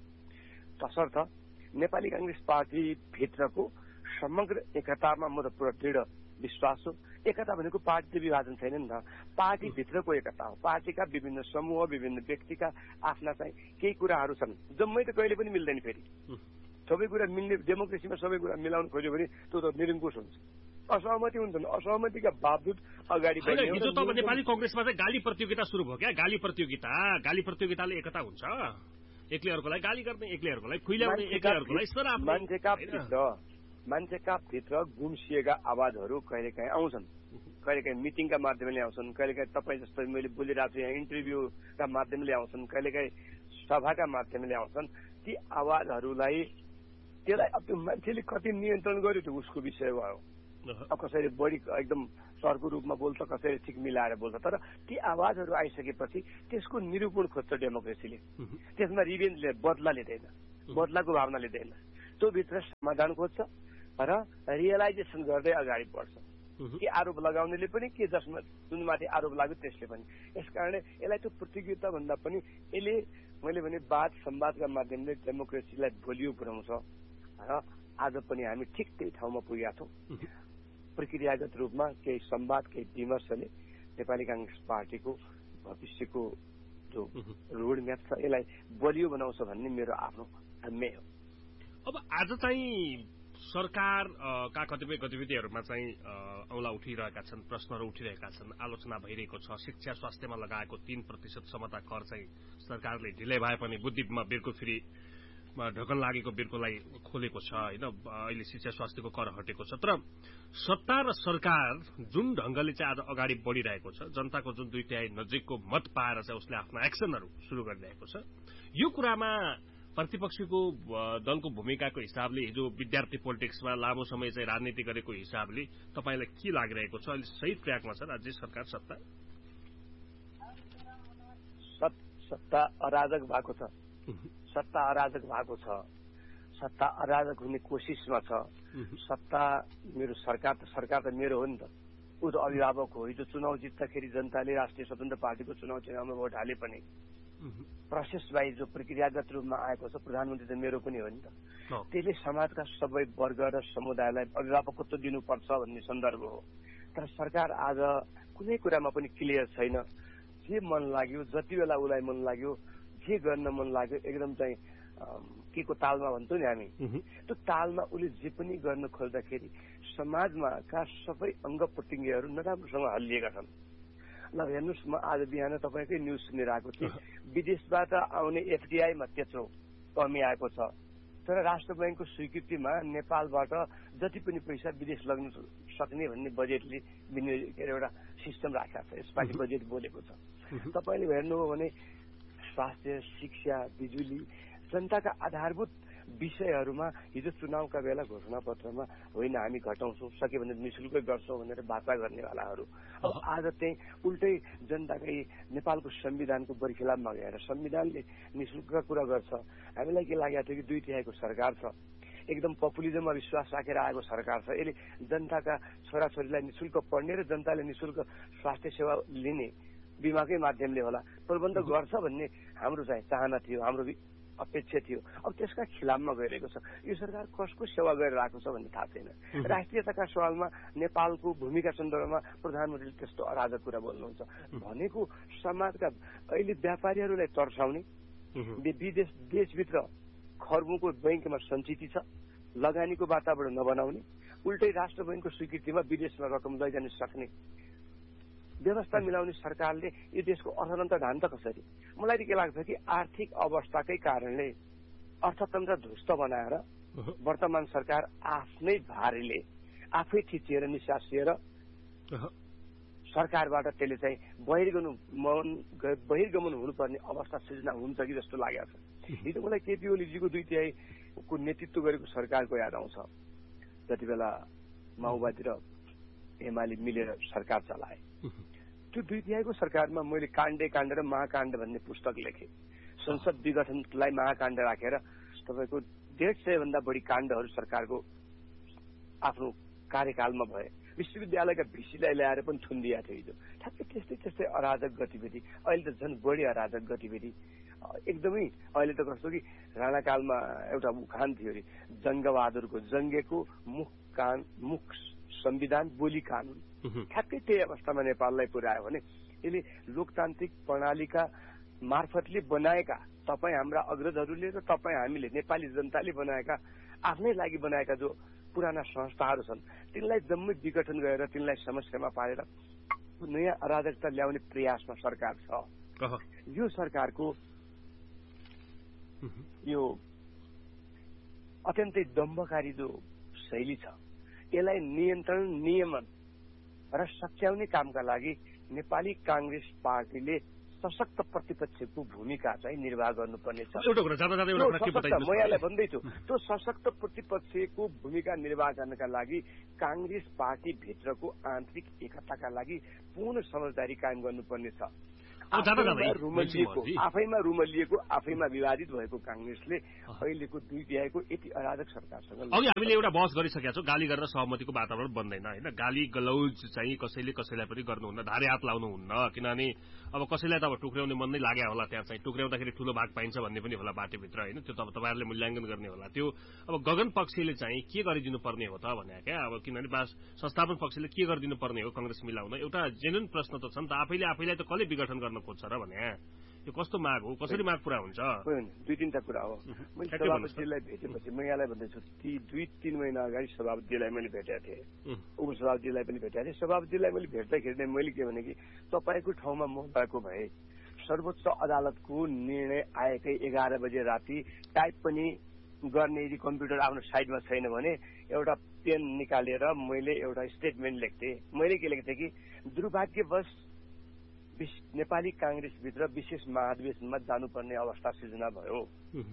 तसर्थ नेपाली काङ्ग्रेस पार्टी भित्रको समग्र एकतामा म त पुरा दृढ विश्वास हो। एकता भनेको पार्टी विभाजन छैन नि त, पार्टी भित्रको एकता हो। पार्टीका विभिन्न समूह विभिन्न व्यक्तिका आफ्ना चाहिँ केही कुराहरू छन्, जम्मै त कहिले पनि मिल्दैन। फेरि सबै कुरा मिल्ने, डेमोक्रेसीमा सबै कुरा मिलाउन खोज्यो भने त्यो त निरङ्कुश हुन्छ, असहमति हुन्छन्। असहमतिका बावजुद अगाडि बढ्ने। हिजो त नेपाली कङ्ग्रेसमा चाहिँ गाली प्रतियोगिता सुरु भयो क्या, गाली प्रतियोगिता। गाली प्रतियोगिताले एकता हुन्छ, एकले अर्कोलाई गाली गर्ने, एकले अर्कोलाई खुइल्याउने, एकले अर्कोलाई सराप। मान्छेका भित्र मान्छेका भित्र गुम्सिएका आवाजहरू कहिलेकाहीँ आउँछन्, कहिलेकाहीँ मिटिङका माध्यमले आउँछन्, कहिलेकाहीँ तपाईँ जस्तो मैले बोलिरहेको छु यहाँ इन्टरभ्यूका माध्यमले आउँछन्, कहिलेकाहीँ सभाका माध्यमले आउँछन्। ती आवाजहरूलाई त्यसलाई अब त्यो मान्छेले कति नियन्त्रण गर्यो त्यो उसको विषय भयो। अब कसैले बढी एकदम सरको रूपमा बोल्छ, कसैले ठिक मिलाएर बोल्छ, तर ती आवाजहरू आइसकेपछि त्यसको निरूपण खोज्छ डेमोक्रेसीले। त्यसमा रिभेन्ज बदला लिँदैन, बदलाको भावना लिँदैन, त्यो भित्र समाधान खोज्छ र रियलाइजेसन गर्दै अगाडि बढ्छ। के आरोप लगाउनेले पनि के जसमा जुनमाथि आरोप लाग्यो त्यसले पनि। यसकारणले यसलाई त्यो प्रतियोगिता भन्दा पनि यसले मैले भने वाद संवादका माध्यमले डेमोक्रेसीलाई बलियो बनाउँछ र आज पनि हामी ठिक त्यही ठाउँमा पुगेका छौँ। प्रक्रियागत रूपमा केही संवाद केही विमर्शले नेपाली काङ्ग्रेस पार्टीको भविष्यको जो रोडम्याप छ यसलाई बलियो बनाउँछ भन्ने मेरो आफ्नो धाम्य हो। अब आज चाहिँ सरकारका कतिपय गतिविधिहरूमा चाहिँ औँला उठिरहेका छन्, प्रश्नहरू उठिरहेका छन्, आलोचना भइरहेको छ। शिक्षा स्वास्थ्यमा लगाएको तीन प्रतिशत क्षमता कर चाहिँ सरकारले ढिलै भए पनि बुद्धिमा बिर्को फेरि ढकन लागेको बिर्कोलाई खोलेको छ होइन। अहिले शिक्षा स्वास्थ्यको कर हटेको छ, तर सत्ता र सरकार जुन ढंगले चाहिँ आज अगाडि बढ़िरहेको छ, जनताको जुन दुई तिहाई नजिकको मत पाएर चाहिँ उसले आफ्ना एक्सनहरू शुरू गरिरहेको छ, यो कुरामा प्रतिपक्षीको दलको भूमिकाको हिसाबले हिजो विद्यार्थी पोलिटिक्समा लामो समय चाहिँ राजनीति गरेको हिसाबले तपाईलाई के लागिरहेको छ? अहिले सही ट्र्याकमा छ राज्य सरकार? सत्ता सत्ता अराजक भएको छ, सत्ता अराजक भएको छ, सत्ता अराजक हुने कोसिसमा छ। सत्ता मेरो सरकार त सरकार त मेरो हो नि त, ऊ त अभिभावक हो। हिजो चुनाव जित्दाखेरि जनताले राष्ट्रिय स्वतन्त्र पार्टीको चुनाव चिन्हमा भोट हाले पनि प्रोसेस वाइज जो प्रक्रियागत रूपमा आएको छ, प्रधानमन्त्री त मेरो पनि हो नि त। त्यसले समाजका सबै वर्ग र समुदायलाई अभिभावकत्व दिनुपर्छ भन्ने सन्दर्भ हो। तर सरकार आज कुनै कुरामा पनि क्लियर छैन। जे मन लाग्यो, जति बेला उसलाई मन लाग्यो, जे गर्न मन लाग्यो, एकदम चाहिँ के को तालमा भन्छौँ नि हामी, त्यो तालमा उसले जे पनि गर्न खोज्दाखेरि समाजमा का सबै अङ्ग प्रत्यङ्गहरू नराम्रोसँग हल्लिएका छन्। ल हेर्नुहोस्, म आज बिहान तपाईँकै न्युज सुनेर आएको थिएँ, विदेशबाट आउने एफडिआईमा त्यत्रो कमी आएको छ। तर राष्ट्र ब्याङ्कको स्वीकृतिमा नेपालबाट जति पनि पैसा विदेश लग्न सक्ने भन्ने बजेटले विनियोज के अरे एउटा सिस्टम राखेको छ। यसपालि बजेट बोलेको छ। तपाईँले हेर्नुभयो भने स्वास्थ्य, शिक्षा, बिजुली, जनताका आधारभूत विषयहरूमा हिजो चुनावका बेला घोषणा पत्रमा होइन हामी घटाउँछौँ, सक्यो भने निशुल्कै गर्छौँ भनेर वाचा गर्नेवालाहरू अब आज चाहिँ उल्टै जनताकै नेपालको संविधानको बरखिलाफमा गएर संविधानले निशुल्कका कुरा गर्छ। हामीलाई के लागेको थियो कि दुई तिहाईको सरकार छ, एकदम पपुलिजममा विश्वास राखेर आएको सरकार छ। यसले जनताका छोराछोरीलाई निशुल्क पढ्ने र जनताले निशुल्क स्वास्थ्य सेवा लिने बिमाकै माध्यमले होला प्रबन्ध गर्छ भन्ने हाम्रो चाहिँ चाहना थियो, हाम्रो अपेक्षा थियो। अब त्यसका खिलाफमा गइरहेको छ। यो सरकार कसको सेवा गरिरहेको छ भन्ने थाहा छैन। राष्ट्रियताका सवालमा नेपालको भूमिका सन्दर्भमा प्रधानमन्त्रीले त्यस्तो अराजक कुरा बोल्नुहुन्छ भनेको समाजका अहिले व्यापारीहरूलाई तर्साउने, विदेश देशभित्र खर्बौँको बैंकमा सञ्चित छ, लगानीको वातावरण नबनाउने, उल्टै राष्ट्र बैंकको स्वीकृतिमा विदेशमा रकम लैजान सक्ने व्यवस्था मिलाउने सरकारले यो देशको अर्थतन्त्र ढान्छ कसरी? मलाई के लाग्छ कि आर्थिक अवस्थाकै कारणले अर्थतन्त्र ध्वस्त बनाएर वर्तमान सरकार आफ्नै भारीले आफै थिचिएर निसासिएर सरकारबाट त्यसले चाहिँ बहिर्गमन बहिर्गमन हुनुपर्ने अवस्था सृजना हुन्छ कि जस्तो लागेको छ। हिजो मलाई केपी ओलीजीको दुई तिहाईको नेतृत्व गरेको सरकारको याद आउँछ। जति बेला माओवादी र एमाले मिलेर सरकार चलाए, त्यो दुई तिहाईको सरकारमा मैले काण्डे काण्ड र महाकाण्ड भन्ने पुस्तक लेखेँ। संसद विघटनलाई महाकाण्ड राखेर तपाईँको डेढ सय भन्दा बढी काण्डहरू सरकारको आफ्नो कार्यकालमा भए। विश्वविद्यालयका भिसीलाई ल्याएर पनि थुनिदिएको थियो हिजो। ठ्याक्कै त्यस्तै त्यस्तै अराजक गतिविधि, अहिले त झन् बढी अराजक गतिविधि एकदमै। अहिले त कस्तो कि राणाकालमा एउटा उखान थियो अरे, जङ्गबहादुरको जङ्गेको मुख कान मुख संविधान बोली कानून, ठ्याक्कै त्यही अवस्थामा नेपाललाई पुर्यायो भने यसले लोकतान्त्रिक प्रणालीका मार्फतले बनाएका तपाईँ हाम्रा अग्रजहरूले र तपाईँ हामीले नेपाली जनताले बनाएका आफ्नै लागि बनाएका जो पुराना संस्थाहरू छन् तिनलाई जम्मै विघटन गरेर तिनलाई समस्यामा पारेर नयाँ अराजकता ल्याउने प्रयासमा सरकार छ। यो सरकारको यो अत्यन्तै दम्भकारी जो शैली छ यसलाई नियन्त्रण नियमन र सच्याउने कामका लागि नेपाली कांग्रेस पार्टीले सशक्त प्रतिपक्षको भूमिका चाहिँ निर्वाह गर्नुपर्ने छ। म यहाँलाई भन्दैछु त्यो सशक्त प्रतिपक्षको भूमिका निर्वाह गर्नका लागि कांग्रेस पार्टी भित्रको आन्तरिक एकताका लागि पूर्ण समझदारी कायम गर्नुपर्ने छ। रुमलिएको आफैमा रुमलिएको आफैमा विवादित भएको कांग्रेसले अहिलेको दुई तिहाईको यति अराजक सरकारसँग अघि हामीले एउटा बहस गरिसकेका छौँ। गाली गरेर सहमतिको वातावरण बन्दैन होइन। गाली गलौज चाहिँ कसैले कसैलाई पनि गर्नुहुन्न, धारे हात लाउनुहुन्न, किनभने अब कसैलाई त अब टुक्र्याउने मन नै लाग्यो होला, त्यहाँ चाहिँ टुक्र्याउँदाखेरि ठूलो भाग पाइन्छ भन्ने पनि होला पार्टीभित्र होइन। त्यो त अब तपाईँहरूले मूल्याङ्कन गर्ने होला। त्यो अब गगन पक्षले चाहिँ के गरिदिनु पर्ने हो त भने क्या, अब किनभने संस्थापन पक्षले के गरिदिनु पर्ने हो कांग्रेस मिलाउन, एउटा जेन्युन प्रश्न त छ नि त। आफैले आफैलाई त कसले विघटन गर्न खोज्छ र भने यो कस्तो माग हो, कसरी माग पुरा हुन्छ? दुई तीनटा कुरा हो। मैले सभापतिलाई भेटेपछि म यहाँलाई भन्दैछु ती दुई तीन महिना अगाडि सभापतिलाई मैले भेटेको थिएँ, उपसभापतिलाई पनि भेटेको थिएँ। सभापतिलाई मैले भेट्दाखेरि मैले के भने कि तपाईँको ठाउँमा म भएको भए सर्वोच्च अदालतको निर्णय आएकै एघार बजे राति टाइप पनि गर्ने यदि कम्प्युटर आफ्नो साइडमा छैन भने एउटा पेन निकालेर मैले एउटा स्टेटमेन्ट लेख्थेँ। मैले के लेख्थेँ कि दुर्भाग्यवश नेपाली कांग्रेसभित्र विशेष महाधिवेशनमा जानुपर्ने अवस्था सृजना भयो।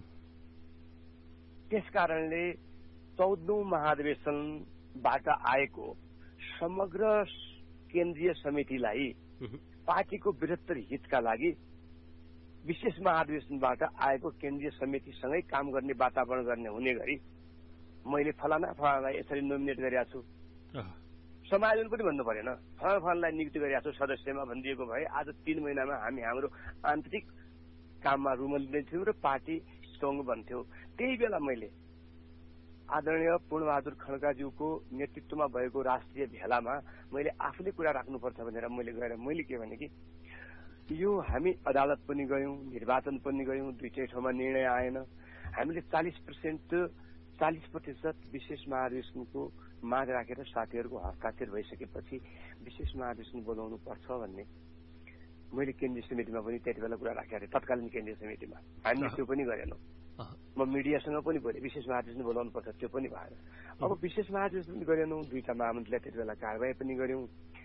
त्यसकारणले चौधौं महाधिवेशनबाट आएको समग्र केन्द्रीय समितिलाई पार्टीको बृहत्तर हितका लागि विशेष महाधिवेशनबाट आएको केन्द्रीय समितिसँगै काम गर्ने वातावरण गर्ने हुने गरी मैले फलाना फलानालाई यसरी नोमिनेट गरेका छु। समायोजन पनि भन्नु परेन। फल फललाई नियुक्ति गरिरहेको छु सदस्यमा भनिदिएको भए आज तीन महिनामा हामी हाम्रो आन्तरिक काममा रुमलिँदै थियौँ र पार्टी स्ट्रङ बन्थ्यो। त्यही बेला मैले आदरणीय पूर्णबहादुर खड्काज्यूको नेतृत्वमा भएको राष्ट्रिय भेलामा मैले आफूले कुरा राख्नुपर्छ भनेर मैले गएर मैले के भने कि यो हामी अदालत पनि गयौं, निर्वाचन पनि गयौं, दुईटै ठाउँमा निर्णय आएन। हामीले चालिस पर्सेन्ट चालिस प्रतिशत विशेष महाधिवेशनको माग राखेर साथीहरूको हस्ताक्षर भइसकेपछि विशेष महाधिवेशन बोलाउनु पर्छ भन्ने मैले केन्द्रीय समितिमा पनि त्यति बेला कुरा राखेको थिएँ। तत्कालीन केन्द्रीय समितिमा हामीले त्यो पनि गरेनौँ। म मिडियासँग पनि बोलेँ विशेष महाधिवेशन बोलाउनु पर्छ, त्यो पनि भएन। अब विशेष महाधिवेशन पनि गरेनौँ, दुईटा महामन्त्रीलाई त्यति बेला कारवाही पनि गर्यौं।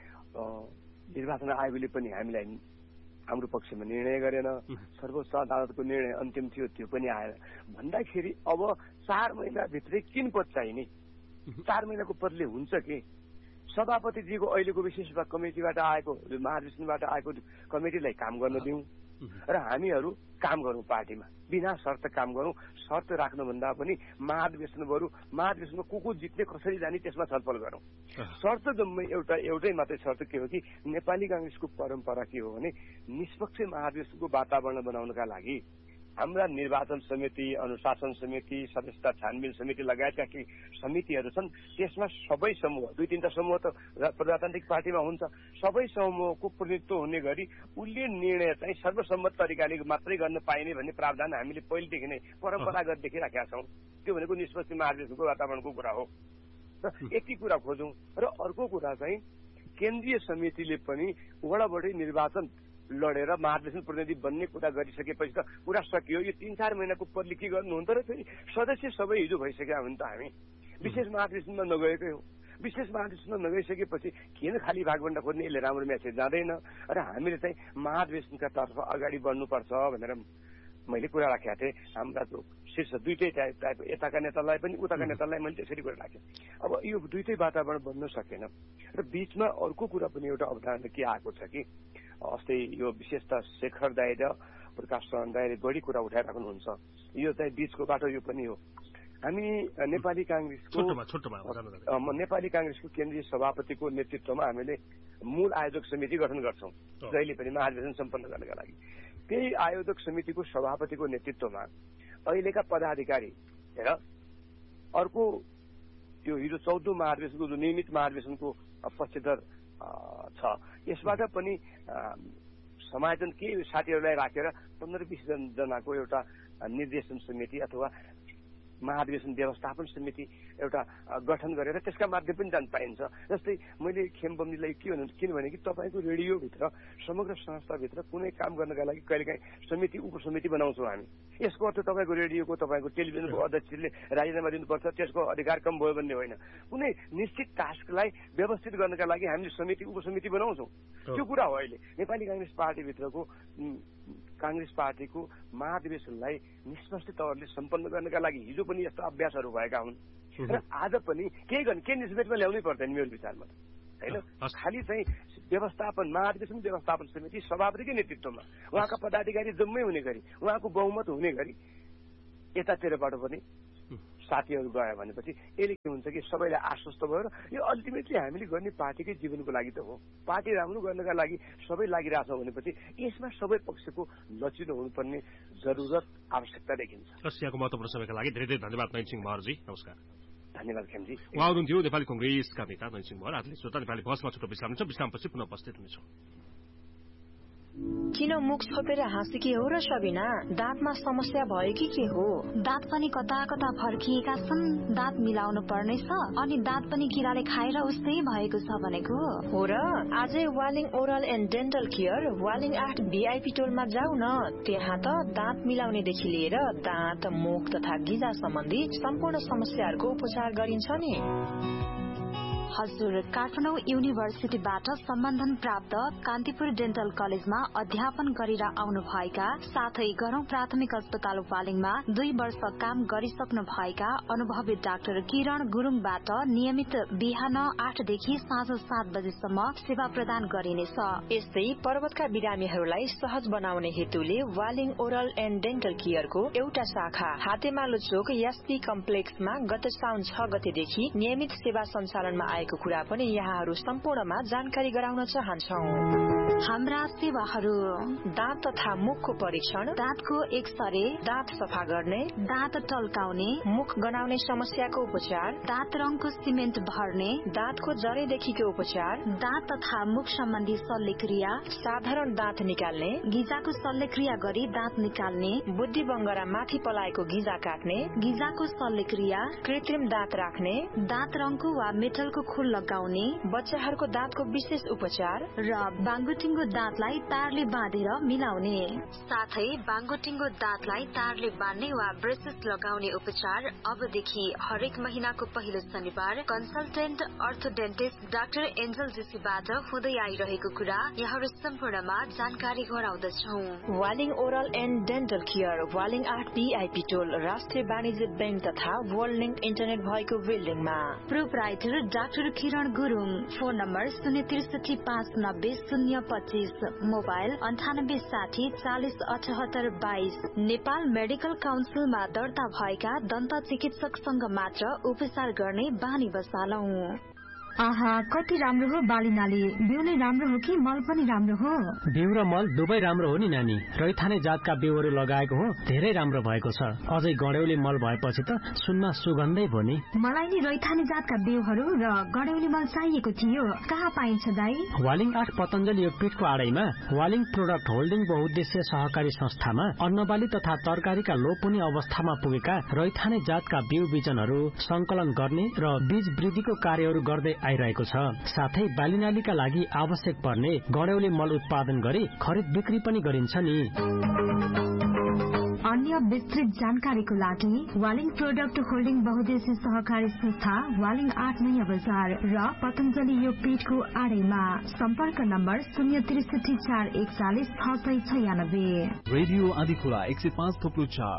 निर्वाचन आयोगले पनि हामीलाई हाम्रो पक्षमा निर्णय गरेन। सर्वोच्च अदालतको निर्णय अन्तिम थियो, त्यो पनि आएन। भन्दाखेरि अब चार महिनाभित्रै किन पद चाहिने? चार महिनाको पदले हुन्छ के? सभापतिजीको अहिलेको विशेष कमिटीबाट आएको महाधिवेशनबाट आएको कमिटीलाई काम गर्न दिउँ र हामीहरू काम गरौँ, पार्टीमा बिना शर्त काम गरौँ। शर्त राख्नुभन्दा पनि महाधिवेशन गरौँ, महाधिवेशनमा को को जित्ने कसरी जाने त्यसमा छलफल गरौँ। शर्त जम्मै एउटा एउटै मात्रै शर्त के हो कि नेपाली कांग्रेसको परम्परा के हो भने निष्पक्ष महाधिवेशनको वातावरण बनाउनका लागि हाम्रा निर्वाचन समिति, अनुशासन समिति, सदस्यता छानबिन समिति लगायतका केही समितिहरू छन्। त्यसमा सबै समूह, दुई तीनटा समूह त प्रजातान्त्रिक पार्टीमा हुन्छ, सबै समूहको प्रतिनिधित्व हुने गरी उसले निर्णय चाहिँ सर्वसम्मत तरिकाले मात्रै गर्न पाइने भन्ने प्रावधान हामीले पहिलेदेखि नै परम्परागत देखिराखेका छौँ। त्यो भनेको निष्पक्ष महाधिवेशनको वातावरणको कुरा हो। र यति कुरा खोजौँ। र अर्को कुरा चाहिँ केन्द्रीय समितिले पनि वडावडै निर्वाचन लडेर महाधिवेशन प्रतिनिधि बन्ने कुरा गरिसकेपछि त कुरा सकियो। यो तीन चार महिनाको पदले के गर्नुहुन्छ र फेरि सदस्य सबै हिजो भइसक्यो भने त हामी विशेष महाधिवेशनमा नगएकै हो। विशेष महाधिवेशनमा नगइसकेपछि किन खाली भागभन्डा खोज्ने? यसले राम्रो म्यासेज जाँदैन र हामीले चाहिँ महाधिवेशनका तर्फ अगाडि बढ्नुपर्छ भनेर मैले कुरा राखेका थिएँ। हाम्रा जो शीर्ष दुईटै टाइप टाइप यताका नेतालाई पनि उताका नेतालाई मैले त्यसरी कुरा राखेँ। अब यो दुईटै वातावरण बन्न सकेन र बीचमा अर्को कुरा पनि एउटा अवधारणा के आएको छ कि अस्ति यो विशेष त शेखर दाइ र प्रकाश चरण दाइले बढी कुरा उठाइराख्नुहुन्छ। यो चाहिँ बीचको बाटो यो पनि हो। हामी नेपाली कांग्रेसको नेपाली कांग्रेसको केन्द्रीय सभापतिको नेतृत्वमा हामीले मूल आयोजक समिति गठन गर्छौं जहिले पनि महाधिवेशन सम्पन्न गर्नका लागि। त्यही आयोजक समितिको सभापतिको नेतृत्वमा अहिलेका पदाधिकारी र अर्को त्यो हिजो चौधौं महाधिवेशनको जो नियमित महाधिवेशनको पक्षधर छ यसबाट पनि समायोजन के साथीहरूलाई राखेर पन्ध्र बीस जनाको एउटा निर्देशन समिति अथवा महाधिवेशन व्यवस्थापन समिति एउटा गठन गरेर त्यसका माध्यम पनि जान पाइन्छ। जस्तै मैले खेमबमनीलाई के भन्नु किनभने कि तपाईँको रेडियोभित्र समग्र संस्थाभित्र कुनै काम गर्नका लागि कहिलेकाहीँ समिति उपसमिति बनाउँछौँ हामी। यसको अर्थ तपाईँको रेडियोको तपाईँको टेलिभिजनको अध्यक्षले राजीनामा दिनुपर्छ, त्यसको अधिकार कम भयो भन्ने होइन। कुनै निश्चित टास्कलाई व्यवस्थित गर्नका लागि हामीले समिति उपसमिति बनाउँछौँ। त्यो कुरा हो। अहिले नेपाली कांग्रेस पार्टीभित्रको कांग्रेस पार्टीको महाधिवेशनलाई निष्पक्ष तवरले सम्पन्न गर्नका लागि हिजो पनि यस्ता अभ्यासहरू भएका हुन् र आज पनि केही गर्ने केही निष्पक्षमा ल्याउनै पर्दैन मेरो विचारमा होइन। खालि चाहिँ व्यवस्थापन महाधिवेशन व्यवस्थापन समिति सभापतिकै नेतृत्वमा उहाँका पदाधिकारी जम्मै हुने गरी उहाँको बहुमत हुने गरी यतातिरबाट पनि साथीहरू गयो भनेपछि यसले के हुन्छ कि सबैलाई आश्वस्त भयो र यो अल्टिमेटली हामीले गर्ने पार्टीकै जीवनको लागि त हो। पार्टी राम्रो गर्नका लागि सबै लागिरहेछौँ भनेपछि यसमा सबै पक्षको लचिलो हुनुपर्ने जरुरत आवश्यकता देखिन्छ। रसियाको महत्त्वपूर्ण समयका लागि धेरै धेरै धन्यवाद नयनसिंह महर्जी। नमस्कार। धन्यवाद खेमजी। उहाँ हुनुहुन्थ्यो नेपाली कांग्रेसका नेता नयनसिंह महर। आजले श्रोता नेपाली बहसमा छोटो विश्राम छ। विश्रामपछि पुनः उपस्थित हुनेछौँ। किन मुख छोपेर हाँसेकी हो र सबिना? दाँतमा समस्या भयो कि के हो? दाँत पनि कता कता फर्किएका छन्, दाँत मिलाउनु पर्नेछ अनि दाँत पनि किराले खाएर उस्तै भएको छ भनेको हो र। आजै Waling oral and dental care Waling आठ भिआइपी टोलमा जाऊ न। त्यहाँ त दाँत मिलाउनेदेखि लिएर दाँत मुख तथा गिजा सम्बन्धी सम्पूर्ण समस्याहरूको उपचार गरिन्छ नि। हजुर, काठमाडौँ युनिभर्सिटीबाट सम्बन्धन प्राप्त कान्तिपुर डेन्टल कलेजमा अध्यापन गरेर आउनु भएका साथै गरौं प्राथमिक अस्पताल वालिङमा दुई वर्ष काम गरिसक्नु भएका अनुभवी डाक्टर किरण गुरुङबाट नियमित बिहान आठदेखि साँझ सात बजेसम्म सेवा प्रदान गरिनेछ। यस्तै पर्वतका बिरामीहरूलाई सहज बनाउने हेतुले वालिङ ओरल एन्ड डेन्टल केयरको एउटा शाखा हातेमालो चोक एसपी कम्प्लेक्समा गत साउन छ गतेदेखि नियमित सेवा सञ्चालनमा रहेको कुरा पनि यहाँहरू सम्पूर्णमा जानकारी गराउन चाहन्छौं। हाम्रा सेवाहरू दाँत तथा मुखको परीक्षण, दाँतको एक्सरे, दाँत सफा गर्ने, दाँत टल्काउने, मुख गनाउने समस्याको उपचार, दाँत रङको सिमेन्ट भर्ने, दाँतको जरेदेखिको उपचार, दाँत तथा मुख सम्बन्धी शल्यक्रिया, साधारण दाँत निकाल्ने, गिजाको शल्यक्रिया गरी दाँत निकाल्ने, बुद्धि बङ्गरा माथि पलाएको गिजा काट्ने, गिजाको शल्यक्रिया, कृत्रिम दाँत राख्ने, दाँत रङको वा मेटलको खोल लगाउने, बच्चाहरूको दाँतको विशेष उपचार र बाङ्गोटिङ्गो दाँतलाई तारले बाँधेर मिलाउने, साथै बाङ्गोटिङ्गो दाँतलाई तारले बाँध्ने वा ब्रेसेस लगाउने उपचार अबदेखि हरेक महिनाको पहिलो शनिबार कन्सल्टेन्ट अर्थोडेन्टिस्ट डाक्टर एन्जल जेसीबाट हुँदै आइरहेको कुरा यहाँहरू सम्पूर्णमा जानकारी गराउँदछौ। Waling oral and dental care, Waling आठ बीआईपी टोल, राष्ट्रिय वाणिज्य बैंक तथा वर्ल्ड लिङ्क इन्टरनेट भएको बिल्डिङमा। प्रोपराइटर डाक्टर किरण गुरुङ, फोन नम्बर शून्य त्रिसठी पाँच नब्बे शून्य पच्चिस, मोबाइल अन्ठानब्बे साठी चालिस अठहत्तर बाइस। नेपाल मेडिकल काउन्सिलमा दर्ता भएका दन्त चिकित्सकसँग मात्र उपचार गर्ने बानी बसालौ। आहा, कति राम्रो हो बालिनाले। बिउ नै राम्रो हो कि मल पनि राम्रो हो? बिउ र मल दुवै राम्रो हो नि नानी। रैथाने जातका बिउहरू लगाएको हो, धेरै राम्रो भएको छ। अझै गड्यौली मल भएपछि त सुनमा सुगन्धै भयो नि। मलाई नि रैथाने जातका बिउहरू र गड्यौली मल चाहिएको थियो। कहाँ पाइन्छ दाई? वालिङ आठ पतञ्जलि योगपीठको आडैमा वालिङ प्रोडक्ट होल्डिङ बहुद्देश्य सहकारी संस्थामा अन्नबाली तथा तरकारीका लोपुनी अवस्थामा पुगेका रैथाने जातका बिउ बिजनहरू संकलन गर्ने र बीज वृद्धिको कार्यहरू गर्दै आइरहेको छ। साथै बालिनालीका लागि आवश्यक पर्ने गड्यौली मल उत्पादन गरी खरिद बिक्री पनि गरिन्छ नि। अन्य विस्तृत जानकारीको लागि वालिङ प्रोडक्ट होल्डिङ बहुद्देश्य सहकारी संस्था, वालिङ आठ नयाँ बजार र पतञ्जलि योगपीठको आडैमा। सम्पर्क नम्बर शून्य त्रिसठी चार एकचालिस छ सय छयानब्बे। रेडियो आदिखुला एक सय पाँच थोप्लो चार।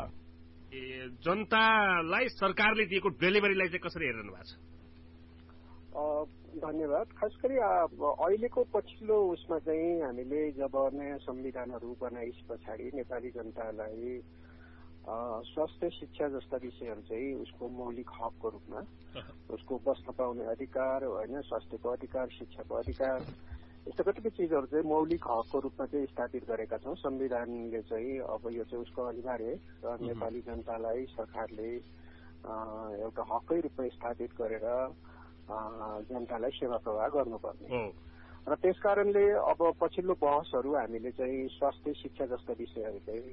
जनतालाई सरकारले दिएको डेलिभरीलाई चाहिँ कसरी हेरिरहनु भएको छ? धन्यवाद। खास गरी अहिलेको पछिल्लो उसमा चाहिँ हामीले जब नयाँ संविधानहरू बनाइस पछाडि नेपाली जनतालाई स्वास्थ्य शिक्षा जस्ता विषयहरू चाहिँ उसको मौलिक हकको रूपमा, उसको बस्न पाउने अधिकार होइन, स्वास्थ्यको अधिकार, शिक्षाको अधिकार, यस्ता कतिपय चिजहरू चाहिँ मौलिक हकको रूपमा चाहिँ स्थापित गरेका छौँ। संविधानले चाहिँ अब यो चाहिँ उसको अनिवार्य नेपाली जनतालाई सरकारले एउटा हककै रूपमा स्थापित गरेर जनतालाई सेवा प्रवाह गर्नुपर्ने र त्यस कारणले अब पछिल्लो बहसहरू हामीले चाहिँ स्वास्थ्य शिक्षा जस्ता विषयहरू चाहिँ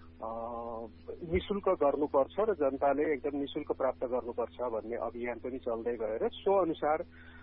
निशुल्क गर्नुपर्छ र जनताले एकदम निशुल्क प्राप्त गर्नुपर्छ भन्ने अभियान पनि चल्दै गयो र सो अनुसार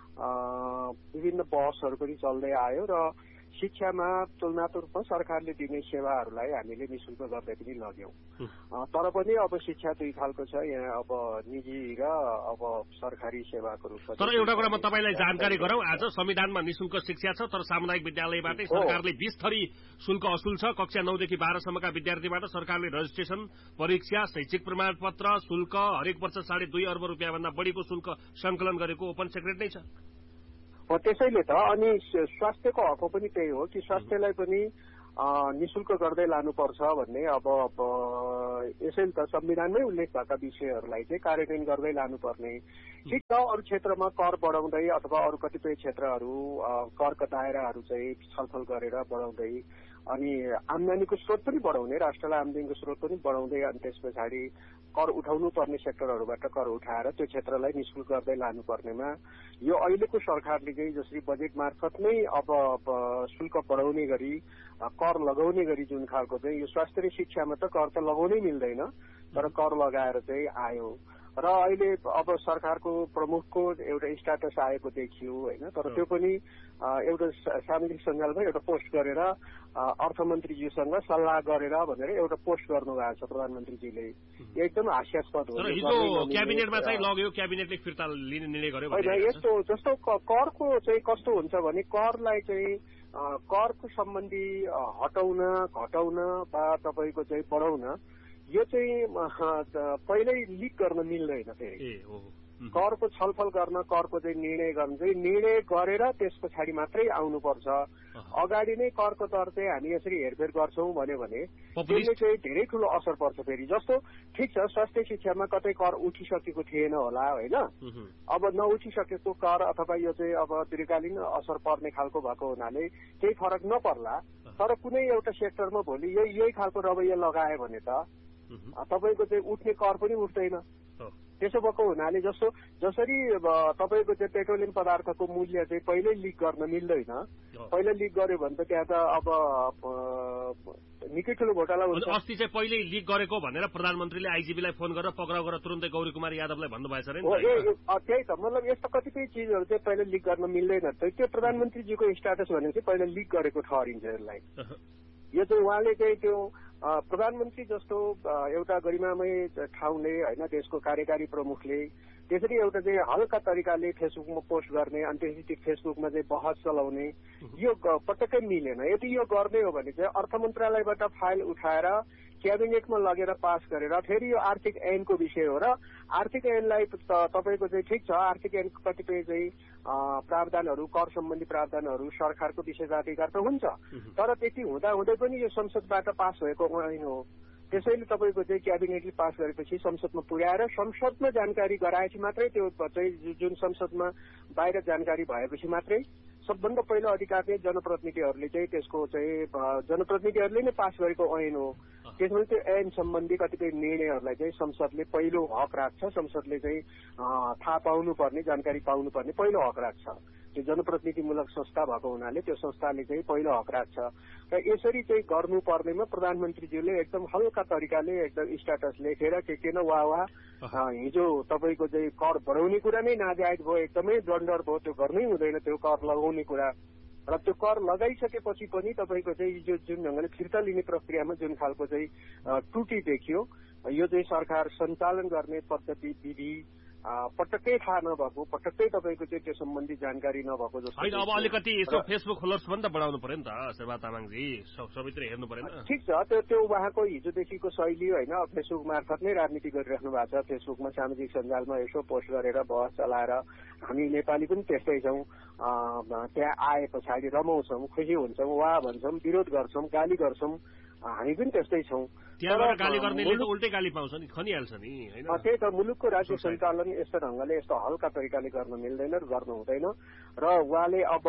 विभिन्न बहसहरू पनि चल्दै आयो र शिक्षामा तुलनात्मक रूपमा सरकारले दिने सेवाहरूलाई हामीले निशुल्क गर्दै पनि लग्यौं। तर पनि अब शिक्षा दुई खालको छ, यहाँ अब निजी र अब सरकारी सेवाको रूपमा। तर एउटा कुरा म तपाईलाई जानकारी गराउँ, आज संविधानमा निशुल्क शिक्षा छ, तर सामुदायिक विद्यालयबाटै सरकारले बीस थरी शुल्क असुल छ। कक्षा नौ देखि बाह्र सम्मका विद्यार्थीबाट सरकारले रजिस्ट्रेसन, परीक्षा, शैक्षिक प्रमाणपत्र, शुल्क हरेक वर्ष साढे दुई अर्ब रुपियाँ भन्दा बढीको शुल्क संकलन गरेको ओपन सेक्रेट नै छ। हो, त्यसैले त अनि स्वास्थ्यको हक पनि त्यही हो कि स्वास्थ्यलाई पनि निशुल्क गर्दै लानुपर्छ भन्ने अब यसैले त संविधानमै उल्लेख भएका विषयहरूलाई चाहिँ कार्यान्वयन गर्दै लानुपर्ने। ठिक छ, अरू क्षेत्रमा कर बढाउँदै अथवा अरू कतिपय क्षेत्रहरू करका दायराहरू चाहिँ छलफल गरेर बढाउँदै अनि आम्दानीको स्रोत पनि बढाउने, राष्ट्रलाई आम्दानीको स्रोत पनि बढाउँदै अनि त्यस पछाडि कर उठाउनु पर्ने सेक्टरहरूबाट कर उठाएर त्यो क्षेत्रलाई निशुल्क गर्दै लानुपर्नेमा यो अहिलेको सरकारले चाहिँ जसरी बजेट मार्फत नै अब शुल्क बढाउने गरी कर लगाउने गरी जुन खालको चाहिँ यो स्वास्थ्य र शिक्षामा त कर त लगाउनै मिल्दैन, तर कर लगाएर चाहिँ आयो र अहिले अब सरकारको प्रमुखको एउटा स्ट्याटस आएको देखियो होइन। तर त्यो पनि एउटा सामाजिक सञ्जालमा एउटा पोस्ट गरेर अर्थमन्त्रीज्यूसँग सल्लाह गरेर भनेर एउटा पोस्ट गर्नुभएको छ प्रधानमन्त्रीजीले। एकदम हास्यास्पद हो। क्याबिनेटमा चाहिँ लग्यो, क्याबिनेटले फिर्ता लिने निर्णय गर्यो होइन। यस्तो जस्तो करको चाहिँ कस्तो हुन्छ भने करलाई चाहिँ करको सम्बन्धी हटाउन, घटाउन वा तपाईँको चाहिँ बढाउन यो चाहिँ पहिल्यै लिक गर्न मिल्दैन। फेरि करको छलफल गर्न त्यसको चाहिँ निर्णय गर्नु चाहिँ निर्णय गरेर त्यस पछाडि मात्रै आउनुपर्छ। अगाडि नै करको दर चाहिँ हामी यसरी हेरफेर गर्छौँ भन्यो भने त्यसले चाहिँ धेरै ठुलो असर पर्छ। फेरि जस्तो ठिक छ स्वास्थ्य शिक्षामा कतै कर उठिसकेको थिएन होला होइन, अब नउठिसकेको कर अथवा यो चाहिँ अब दीर्घकालीन असर पर्ने खालको भएको हुनाले केही फरक नपर्ला, तर कुनै एउटा सेक्टरमा भोलि यही यही खालको रवैया लगायो भने त तपाईँको चाहिँ उठ्ने कर पनि उठ्दैन। त्यसो भएको हुनाले जस्तो जसरी तपाईँको चाहिँ पेट्रोलियम पदार्थको मूल्य चाहिँ पहिल्यै लिक गर्न मिल्दैन, पहिला लिक गर्यो भने त त्यहाँ त अब निकै ठुलो घोटाला हुन्छ। अस्ति चाहिँ पहिल्यै लिक गरेको भनेर प्रधानमन्त्रीले आइजिबीलाई फोन गरेर पक्राउ गरेर तुरुन्तै गौरी कुमार यादवलाई भन्नुभएछ अरे नि। त्यही त मतलब यस्तो कतिपय चिजहरू चाहिँ पहिला लिक गर्न मिल्दैन। त्यो प्रधानमन्त्रीजीको स्ट्याटस भनेको चाहिँ पहिला लिक गरेको ठहरिन्छ यसलाई। यो चाहिँ उहाँले चाहिँ त्यो प्रधानमन्त्री जस्तो एउटा गरिमामय ठाउँले होइन देशको कार्यकारी प्रमुखले त्यसरी एउटा चाहिँ हल्का तरिकाले फेसबुकमा पोस्ट गर्ने अनि त्यसपछि फेसबुकमा चाहिँ बहस चलाउने यो पटक्कै मिलेन। यदि यो गर्ने हो भने चाहिँ अर्थ मन्त्रालयबाट फाइल उठाएर क्याबिनेटमा लगेर पास गरेर फेरि यो आर्थिक ऐनको विषय हो र आर्थिक ऐनलाई तपाईँको चाहिँ ठिक छ आर्थिक ऐनको कतिपय चाहिँ प्रावधानहरू कर सम्बन्धी प्रावधानहरू सरकारको विशेषाधिकार त हुन्छ, तर त्यति हुँदा हुँदै पनि यो संसदबाट पास भएको ऐन हो। त्यसैले तपाईँको चाहिँ क्याबिनेटले पास गरेपछि संसदमा पुर्याएर संसदमा जानकारी गराएपछि मात्रै त्यो चाहिँ जुन संसदमा बाहिर जानकारी भएपछि मात्रै सबभन्दा पहिलो अधिकार चाहिँ जनप्रतिनिधिहरूले चाहिँ त्यसको चाहिँ जनप्रतिनिधिहरूले नै पास गरेको ऐन हो। त्यसमा त्यो ऐन सम्बन्धी कतिपय निर्णयहरूलाई चाहिँ संसदले पहिलो हक राख्छ, संसदले चाहिँ थाहा पाउनुपर्ने जानकारी पाउनुपर्ने पहिलो हक राख्छ। त्यो जनप्रतिनिधिमूलक संस्था भएको हुनाले त्यो संस्थाले चाहिँ पहिलो हक राख्छ र यसरी चाहिँ गर्नुपर्नेमा प्रधानमन्त्रीज्यूले एकदम हल्का तरिकाले एकदम स्ट्याटस लेखेर के के न वा वा हिजो तपाईँको चाहिँ कर बढाउने कुरा नै नाजायज भयो, एकदमै डन्डर भयो, त्यो गर्नै हुँदैन त्यो कर लगाउने कुरा। र त्यो कर लगाइसकेपछि पनि तपाईँको चाहिँ जो जुन ढङ्गले फिर्ता लिने प्रक्रियामा जुन खालको चाहिँ त्रुटि देखियो यो चाहिँ सरकार सञ्चालन गर्ने पद्धति विधि पटक्कै थाहा नभएको, पटक्कै तपाईँको चाहिँ त्यो सम्बन्धी जानकारी नभएको जस्तो। होइन अब अलिकति यसो फेसबुक फलोवर्स पनि त बढाउनु पर्यो नि त शेरबहादुर तामाङजी, सबैतिर हेर्नु परेन? ठिक छ, त्यो त्यो उहाँको हिजोदेखिको शैली होइन, फेसबुक मार्फत नै राजनीति गरिराख्नु भएको छ। फेसबुकमा सामाजिक सञ्जालमा यसो पोस्ट गरेर बहस चलाएर हामी नेपाली पनि त्यस्तै छौँ, त्यहाँ आए पछाडि रमाउँछौँ, खुसी हुन्छौँ, वा भन्छौँ, विरोध गर्छौँ, गाली गर्छौँ, हामी पनि त्यस्तै छौँ। त्यहाँबाट गाली गर्नेले त उल्टै गाली पाउँछ नि, खनिहाल्छ नि हैन। त्यही त मुलुकको राज्य सञ्चालन यस्तो ढङ्गले यस्तो हल्का तरिकाले गर्न मिल्दैन र गर्नु हुँदैन। र उहाँले अब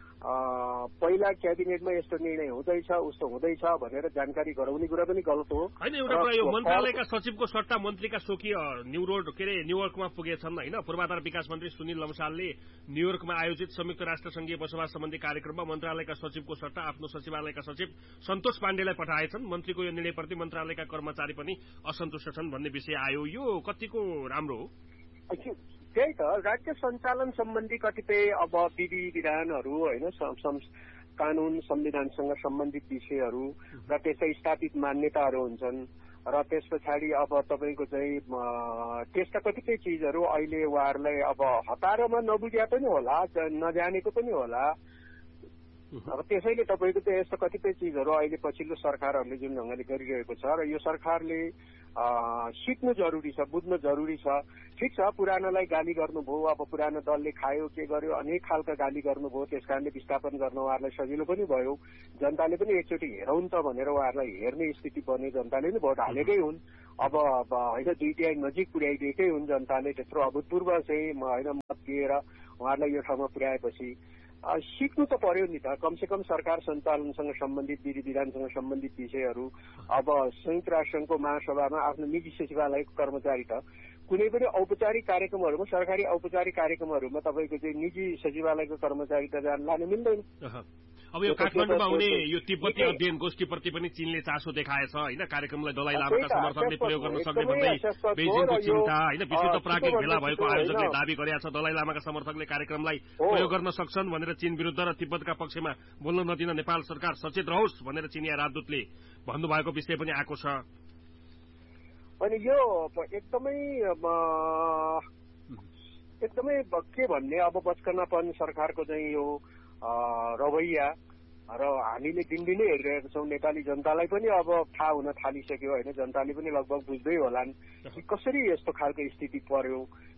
पहिला क्याबिनेटमा यस्तो निर्णय हुँदैछ उस्तो हुँदैछ भनेर जानकारी गराउने कुरा पनि गलत हो होइन। एउटा कुरा यो मन्त्रालयका सचिवको सट्टा मन्त्रीका स्वकीय न्यू रोड के अरे न्यूयोर्कमा पुगेछन् होइन। पूर्वाधार विकास मन्त्री सुनिल लम्सालले न्यूयोर्कमा आयोजित संयुक्त राष्ट्र संघीय बसोबास सम्बन्धी कार्यक्रममा मन्त्रालयका सचिवको सट्टा आफ्नो सचिवालयका सचिव सन्तोष पाण्डेलाई पठाएछन्। मन्त्रीको यो निर्णयप्रति मन्त्रालयका कर्मचारी पनि असन्तुष्ट छन् भन्ने विषय आयो, यो कतिको राम्रो हो? त्यही त राज्य सञ्चालन सम्बन्धी कतिपय अब विधि विधानहरू होइन, कानून संविधानसँग सम्बन्धित विषयहरू र त्यसै स्थापित मान्यताहरू हुन्छन् र त्यस पछाडि अब तपाईँको चाहिँ त्यसका कतिपय चिजहरू अहिले उहाँहरूलाई अब हतारमा नबुझ्या पनि होला, नजानेको पनि होला। अब त्यसैले तपाईँको चाहिँ यस्तो कतिपय चिजहरू अहिले पछिल्लो सरकारहरूले जुन ढङ्गले गरिरहेको छ र यो सरकारले सिक्नु जरुरी छ, बुझ्नु जरुरी छ। ठिक छ, पुरानोलाई गाली गर्नुभयो, अब पुरानो दलले खायो के गर्यो अनेक खालका गाली गर्नुभयो, त्यस कारणले विस्थापन गर्न उहाँहरूलाई सजिलो पनि भयो। जनताले पनि एकचोटि हेरौँ त भनेर उहाँहरूलाई हेर्ने स्थिति बन्यो, जनताले पनि भोट हालेकै हुन्। अब होइन दुई तिहाई नजिक पुर्याइदिएकै हुन् जनताले, त्यत्रो अभूतपूर्व चाहिँ होइन मत दिएर उहाँहरूलाई यो ठाउँमा पुर्याएपछि सिक्नु त पर्यो नि त। कमसेकम सरकार सञ्चालनसँग सम्बन्धित विधि विधानसँग सम्बन्धित विषयहरू अब संयुक्त राष्ट्रसङ्घको महासभामा आफ्नो निजी सचिवालयको कर्मचारी त कुनै पनि औपचारिक कार्यक्रमहरूमा सरकारी औपचारिक कार्यक्रमहरूमा तपाईँको चाहिँ निजी सचिवालयको कर्मचारी त जान लान मिल्दैन। अब यो काठमाडौँमा हुने यो तिब्बती अध्ययन गोष्ठीप्रति पनि चीनले चासो देखाएछ होइन। कार्यक्रमलाई दलाइ लामाका समर्थकले प्रयोग गर्न सक्ने भन्दै बेजिङको चिन्ता होइन। विशुद्ध प्राज्ञिक भेला भएको आयोजकले दावी गरेका छ दलाइ लामाका समर्थकले कार्यक्रमलाई प्रयोग गर्न सक्छन् भनेर चीन विरुद्ध र तिब्बतका पक्षमा बोल्न नदिन नेपाल सरकार सचेत रहोस् भनेर चिनिया राजदूतले भन्नुभएको विषय पनि आएको छ। अनि यो एकदमै एकदमै के भन्ने अब बचकनापन सरकारको चाहिँ यो रवैया र हामीले दिनदिनै हेरिरहेका छौँ। नेपाली जनतालाई पनि अब थाहा हुन थालिसक्यो होइन, जनताले पनि लगभग बुझ्दै होलान् कि कसरी यस्तो खालको स्थिति पर्यो।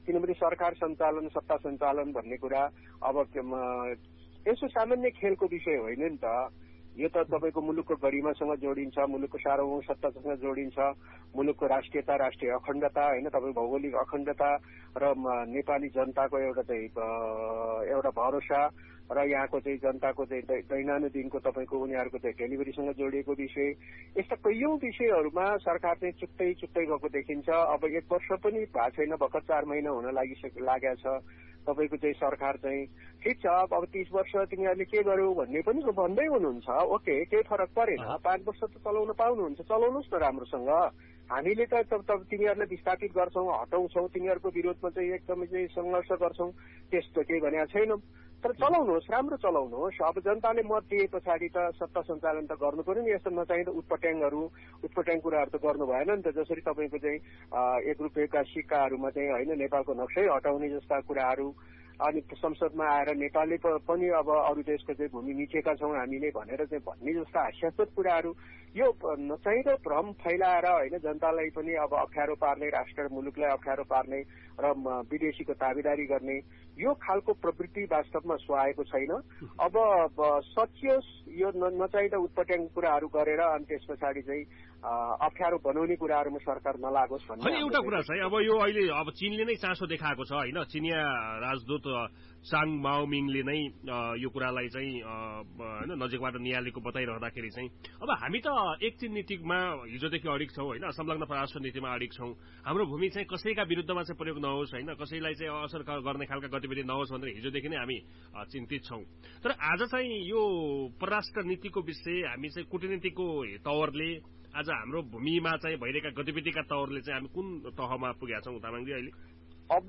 किनभने सरकार सञ्चालन सत्ता सञ्चालन भन्ने कुरा अब यसो सामान्य खेलको विषय होइन नि त। यो त तपाईँको मुलुकको गरिमासँग जोडिन्छ, मुलुकको सार्वभौमसत्तासँग जोडिन्छ, मुलुकको राष्ट्रियता, राष्ट्रिय अखण्डता होइन, तपाईँ भौगोलिक अखण्डता र नेपाली जनताको एउटा चाहिँ एउटा भरोसा र यहाँको चाहिँ जनताको चाहिँ दैनन्दिनको तपाईँको उनीहरूको चाहिँ डेलिभरीसँग जोडिएको विषय, यस्ता कैयौं विषयहरूमा सरकार चाहिँ चुक्तै चुक्तै गएको देखिन्छ। अब एक वर्ष पनि भएको छैन, भर्खर चार महिना हुन लागिसके लागेको छ तपाईँको चाहिँ सरकार चाहिँ। ठिक छ, अब तीस वर्ष तिमीहरूले के गर्यौ भन्ने पनि भन्दै हुनुहुन्छ, ओके, केही फरक परेन, पाँच वर्ष त चलाउन पाउनुहुन्छ, चलाउनुहोस् न राम्रोसँग। हामीले त तब तिमीहरूलाई विस्थापित गर्छौँ, हटाउँछौँ, तिमीहरूको विरोधमा चाहिँ एकदमै चाहिँ सङ्घर्ष गर्छौँ, त्यस्तो केही भनेको छैनौँ। तर चलाउनुहोस्, राम्रो चलाउनुहोस्। अब जनताले मत दिए पछाडि त सत्ता सञ्चालन त गर्नु पर्यो नि। यस्तो नचाहिँदो उटपट्याङहरू उटपट्याङ कुराहरू त गर्नु भएन नि त। जसरी तपाईँको चाहिँ एक रुपियाँका सिक्काहरूमा चाहिँ होइन नेपालको नक्सै हटाउने जस्ता कुराहरू, अनि संसदमा आएर नेपालले पनि अब अरू देशको चाहिँ भूमि मिचेका छौँ हामीले भनेर चाहिँ भन्ने जस्ता हास्यास्पद कुराहरू, यो नचाहिँदो भ्रम फैलाएर होइन जनतालाई पनि अब अप्ठ्यारो पार्ने, राष्ट्र मुलुकलाई अप्ठ्यारो पार्ने र विदेशीको दावेदारी गर्ने यो खालको प्रवृत्ति वास्तवमा सुहाएको छैन। अब सचियोस् यो नचाहिँदो उत्पट्याङ कुराहरू गरेर अनि त्यस पछाडि चाहिँ अप्ठ्यारो बनाउने कुराहरूमा सरकार नलागोस् भन्ने एउटा कुरा छ। अब यो अहिले अब चीनले नै चासो देखाएको छ होइन, चिनिया राजदूत चाङ माओमिङले नै यो कुरालाई चाहिँ होइन नजिकबाट नियालेको बताइरहँदाखेरि चाहिँ अब हामी त एकचिन नीतिमा हिजोदेखि अडिग छौँ होइन, संलग्न परराष्ट्र नीतिमा अडिग छौँ। हाम्रो भूमि चाहिँ कसैका विरुद्धमा चाहिँ प्रयोग नहोस् होइन, कसैलाई चाहिँ असर गर्ने खालका गतिविधि नहोस् भनेर हिजोदेखि नै हामी चिन्तित छौँ। तर आज चाहिँ यो परराष्ट्र नीतिको विषय हामी चाहिँ कूटनीतिको तवरले आज हाम्रो भूमिमा चाहिँ भइरहेका गतिविधिका तवरले चाहिँ हामी कुन तहमा पुगेका छौँ तामाङजी अहिले? अब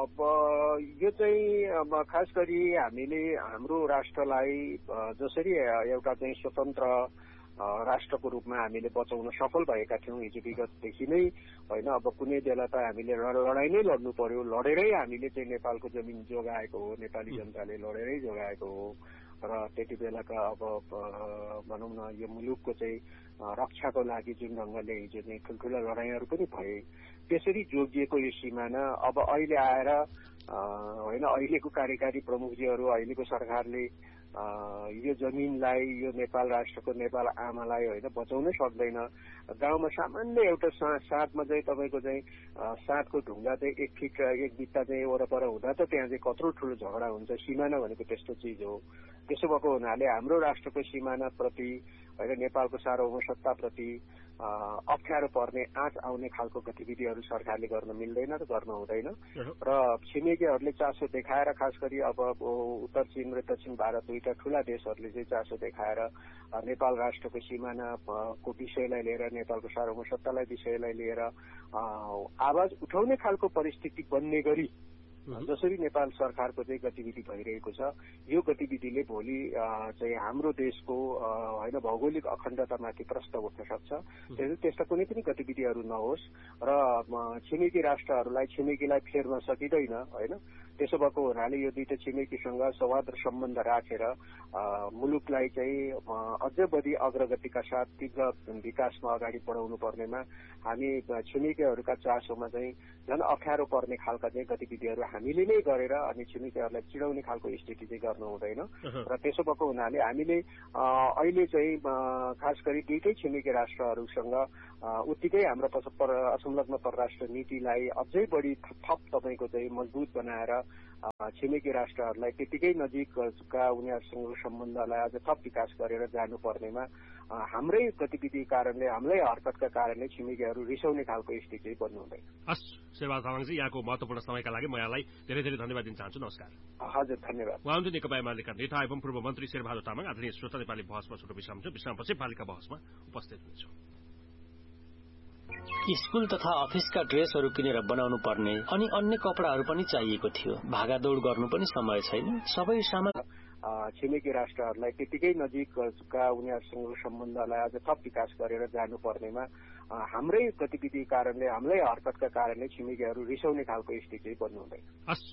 यो चाहिँ अब खास गरी हामीले हाम्रो राष्ट्रलाई जसरी एउटा चाहिँ स्वतन्त्र राष्ट्रको रूपमा हामीले बचाउन सफल भएका थियौँ हिजो विगतदेखि नै होइन। अब कुनै बेला त हामीले लडाइँ नै लड्नु पर्यो, लडेरै हामीले चाहिँ नेपालको जमिन जोगाएको हो, नेपाली जनताले लडेरै जोगाएको हो र त्यति बेलाका अब भनौँ न यो मुलुकको चाहिँ रक्षाको लागि जुन ढङ्गले हिजो चाहिँ ठुल्ठुला लडाइँहरू पनि भए, त्यसरी जोगिएको यो सिमाना अब अहिले आएर होइन अहिलेको कार्यकारी प्रमुखजीहरू, अहिलेको सरकारले यो जमिनलाई, यो नेपाल राष्ट्रको, नेपाल आमालाई होइन बचाउनै सक्दैन। गाउँमा सामान्य एउटा साँधमा चाहिँ तपाईँको चाहिँ साँधको ढुङ्गा चाहिँ एक फिट एक बित्ता चाहिँ वरपर हुँदा त त्यहाँ चाहिँ कत्रो ठुलो झगडा हुन्छ। सिमाना भनेको त्यस्तो चिज हो। त्यसो भएको हुनाले हाम्रो राष्ट्रको सिमानाप्रति होइन नेपालको सार्वभौमसत्ताप्रति अप्ठ्यारो पर्ने, आँच आउने खालको गतिविधिहरू सरकारले गर्न मिल्दैन र गर्न हुँदैन। र छिमेकीहरूले चासो देखाएर खास गरी अब उत्तर चीन र दक्षिण भारत दुईटा ठूला देशहरूले चाहिँ चासो देखाएर नेपाल राष्ट्रको सिमानाको विषयलाई लिएर, नेपालको सार्वभौमसत्तालाई विषयलाई लिएर आवाज उठाउने खालको परिस्थिति बन्ने गरी जसरी नेपाल सरकारको चाहिँ गतिविधि भइरहेको छ, यो गतिविधिले भोलि चाहिँ हाम्रो देशको होइन भौगोलिक अखण्डतामाथि प्रश्न उठ्न सक्छ। त्यसैले त्यस्ता कुनै पनि गतिविधिहरू नहोस् र छिमेकी राष्ट्रहरूलाई छिमेकीलाई फेर्न सकिँदैन होइन। त्यसो भएको हुनाले यो दुईटा छिमेकीसँग सौहार्द सम्बन्ध राखेर मुलुकलाई चाहिँ अझ बढी अग्रगतिका साथ तीव्र विकासमा अगाडि बढाउनु पर्नेमा हामी छिमेकीहरूका चासोमा चाहिँ झन् अप्ठ्यारो पर्ने खालका चाहिँ गतिविधिहरू हामीले नै गरेर अनि छिमेकीहरूलाई चिडाउने खालको स्थिति चाहिँ गर्नु हुँदैन। र त्यसो भएको हुनाले हामीले अहिले चाहिँ खास गरी दुईटै छिमेकी राष्ट्रहरूसँग उत्तिकै हाम्रो असंलग्न परराष्ट्र नीतिलाई अझै बढी थप तपाईँको चाहिँ मजबुत बनाएर छिमेकी राष्ट्रहरूलाई त्यतिकै नजिकका उनीहरूसँग सम्बन्धलाई अझ थप विकास गरेर जानुपर्नेमा हाम्रै गतिविधि कारणले, हाम्रै हरकतका कारणले छिमेकीहरू रिसाउने खालको स्थिति बन्नु हुँदैन। हस् शेरबहादुर तामाङजी, यहाँको महत्वपूर्ण समयका लागि म यहाँलाई धेरै धेरै धन्यवाद दिन चाहन्छु। नमस्कार। हजुर धन्यवाद। उहाँ हुनुहुन्थ्यो नेकपा एमालेका नेता एवं पूर्व मन्त्री शेरबहादुर तामाङ। आदरणीय श्रोता, नेपाली बहसमा छोटो विश्राम छ। विश्रामपछि पालिका बहसमा उपस्थित हुनेछौँ। स्कूल तथा अफिसका ड्रेसहरू किनेर बनाउनु पर्ने अनि अन्य कपडाहरू पनि चाहिएको थियो। भागादौड गर्नु पनि समय छैन। सबै सामान छिमेकी राष्ट्रहरूलाई त्यतिकै नजिकका उनीहरूसँग सम्बन्धलाई अझ थप विकास गरेर जानुपर्नेमा हाम्रै गतिविधि कारणले, हाम्रै हरकतका कारणले छिमेकीहरू रिसाउने खालको स्थिति बन्नु हुँदैन।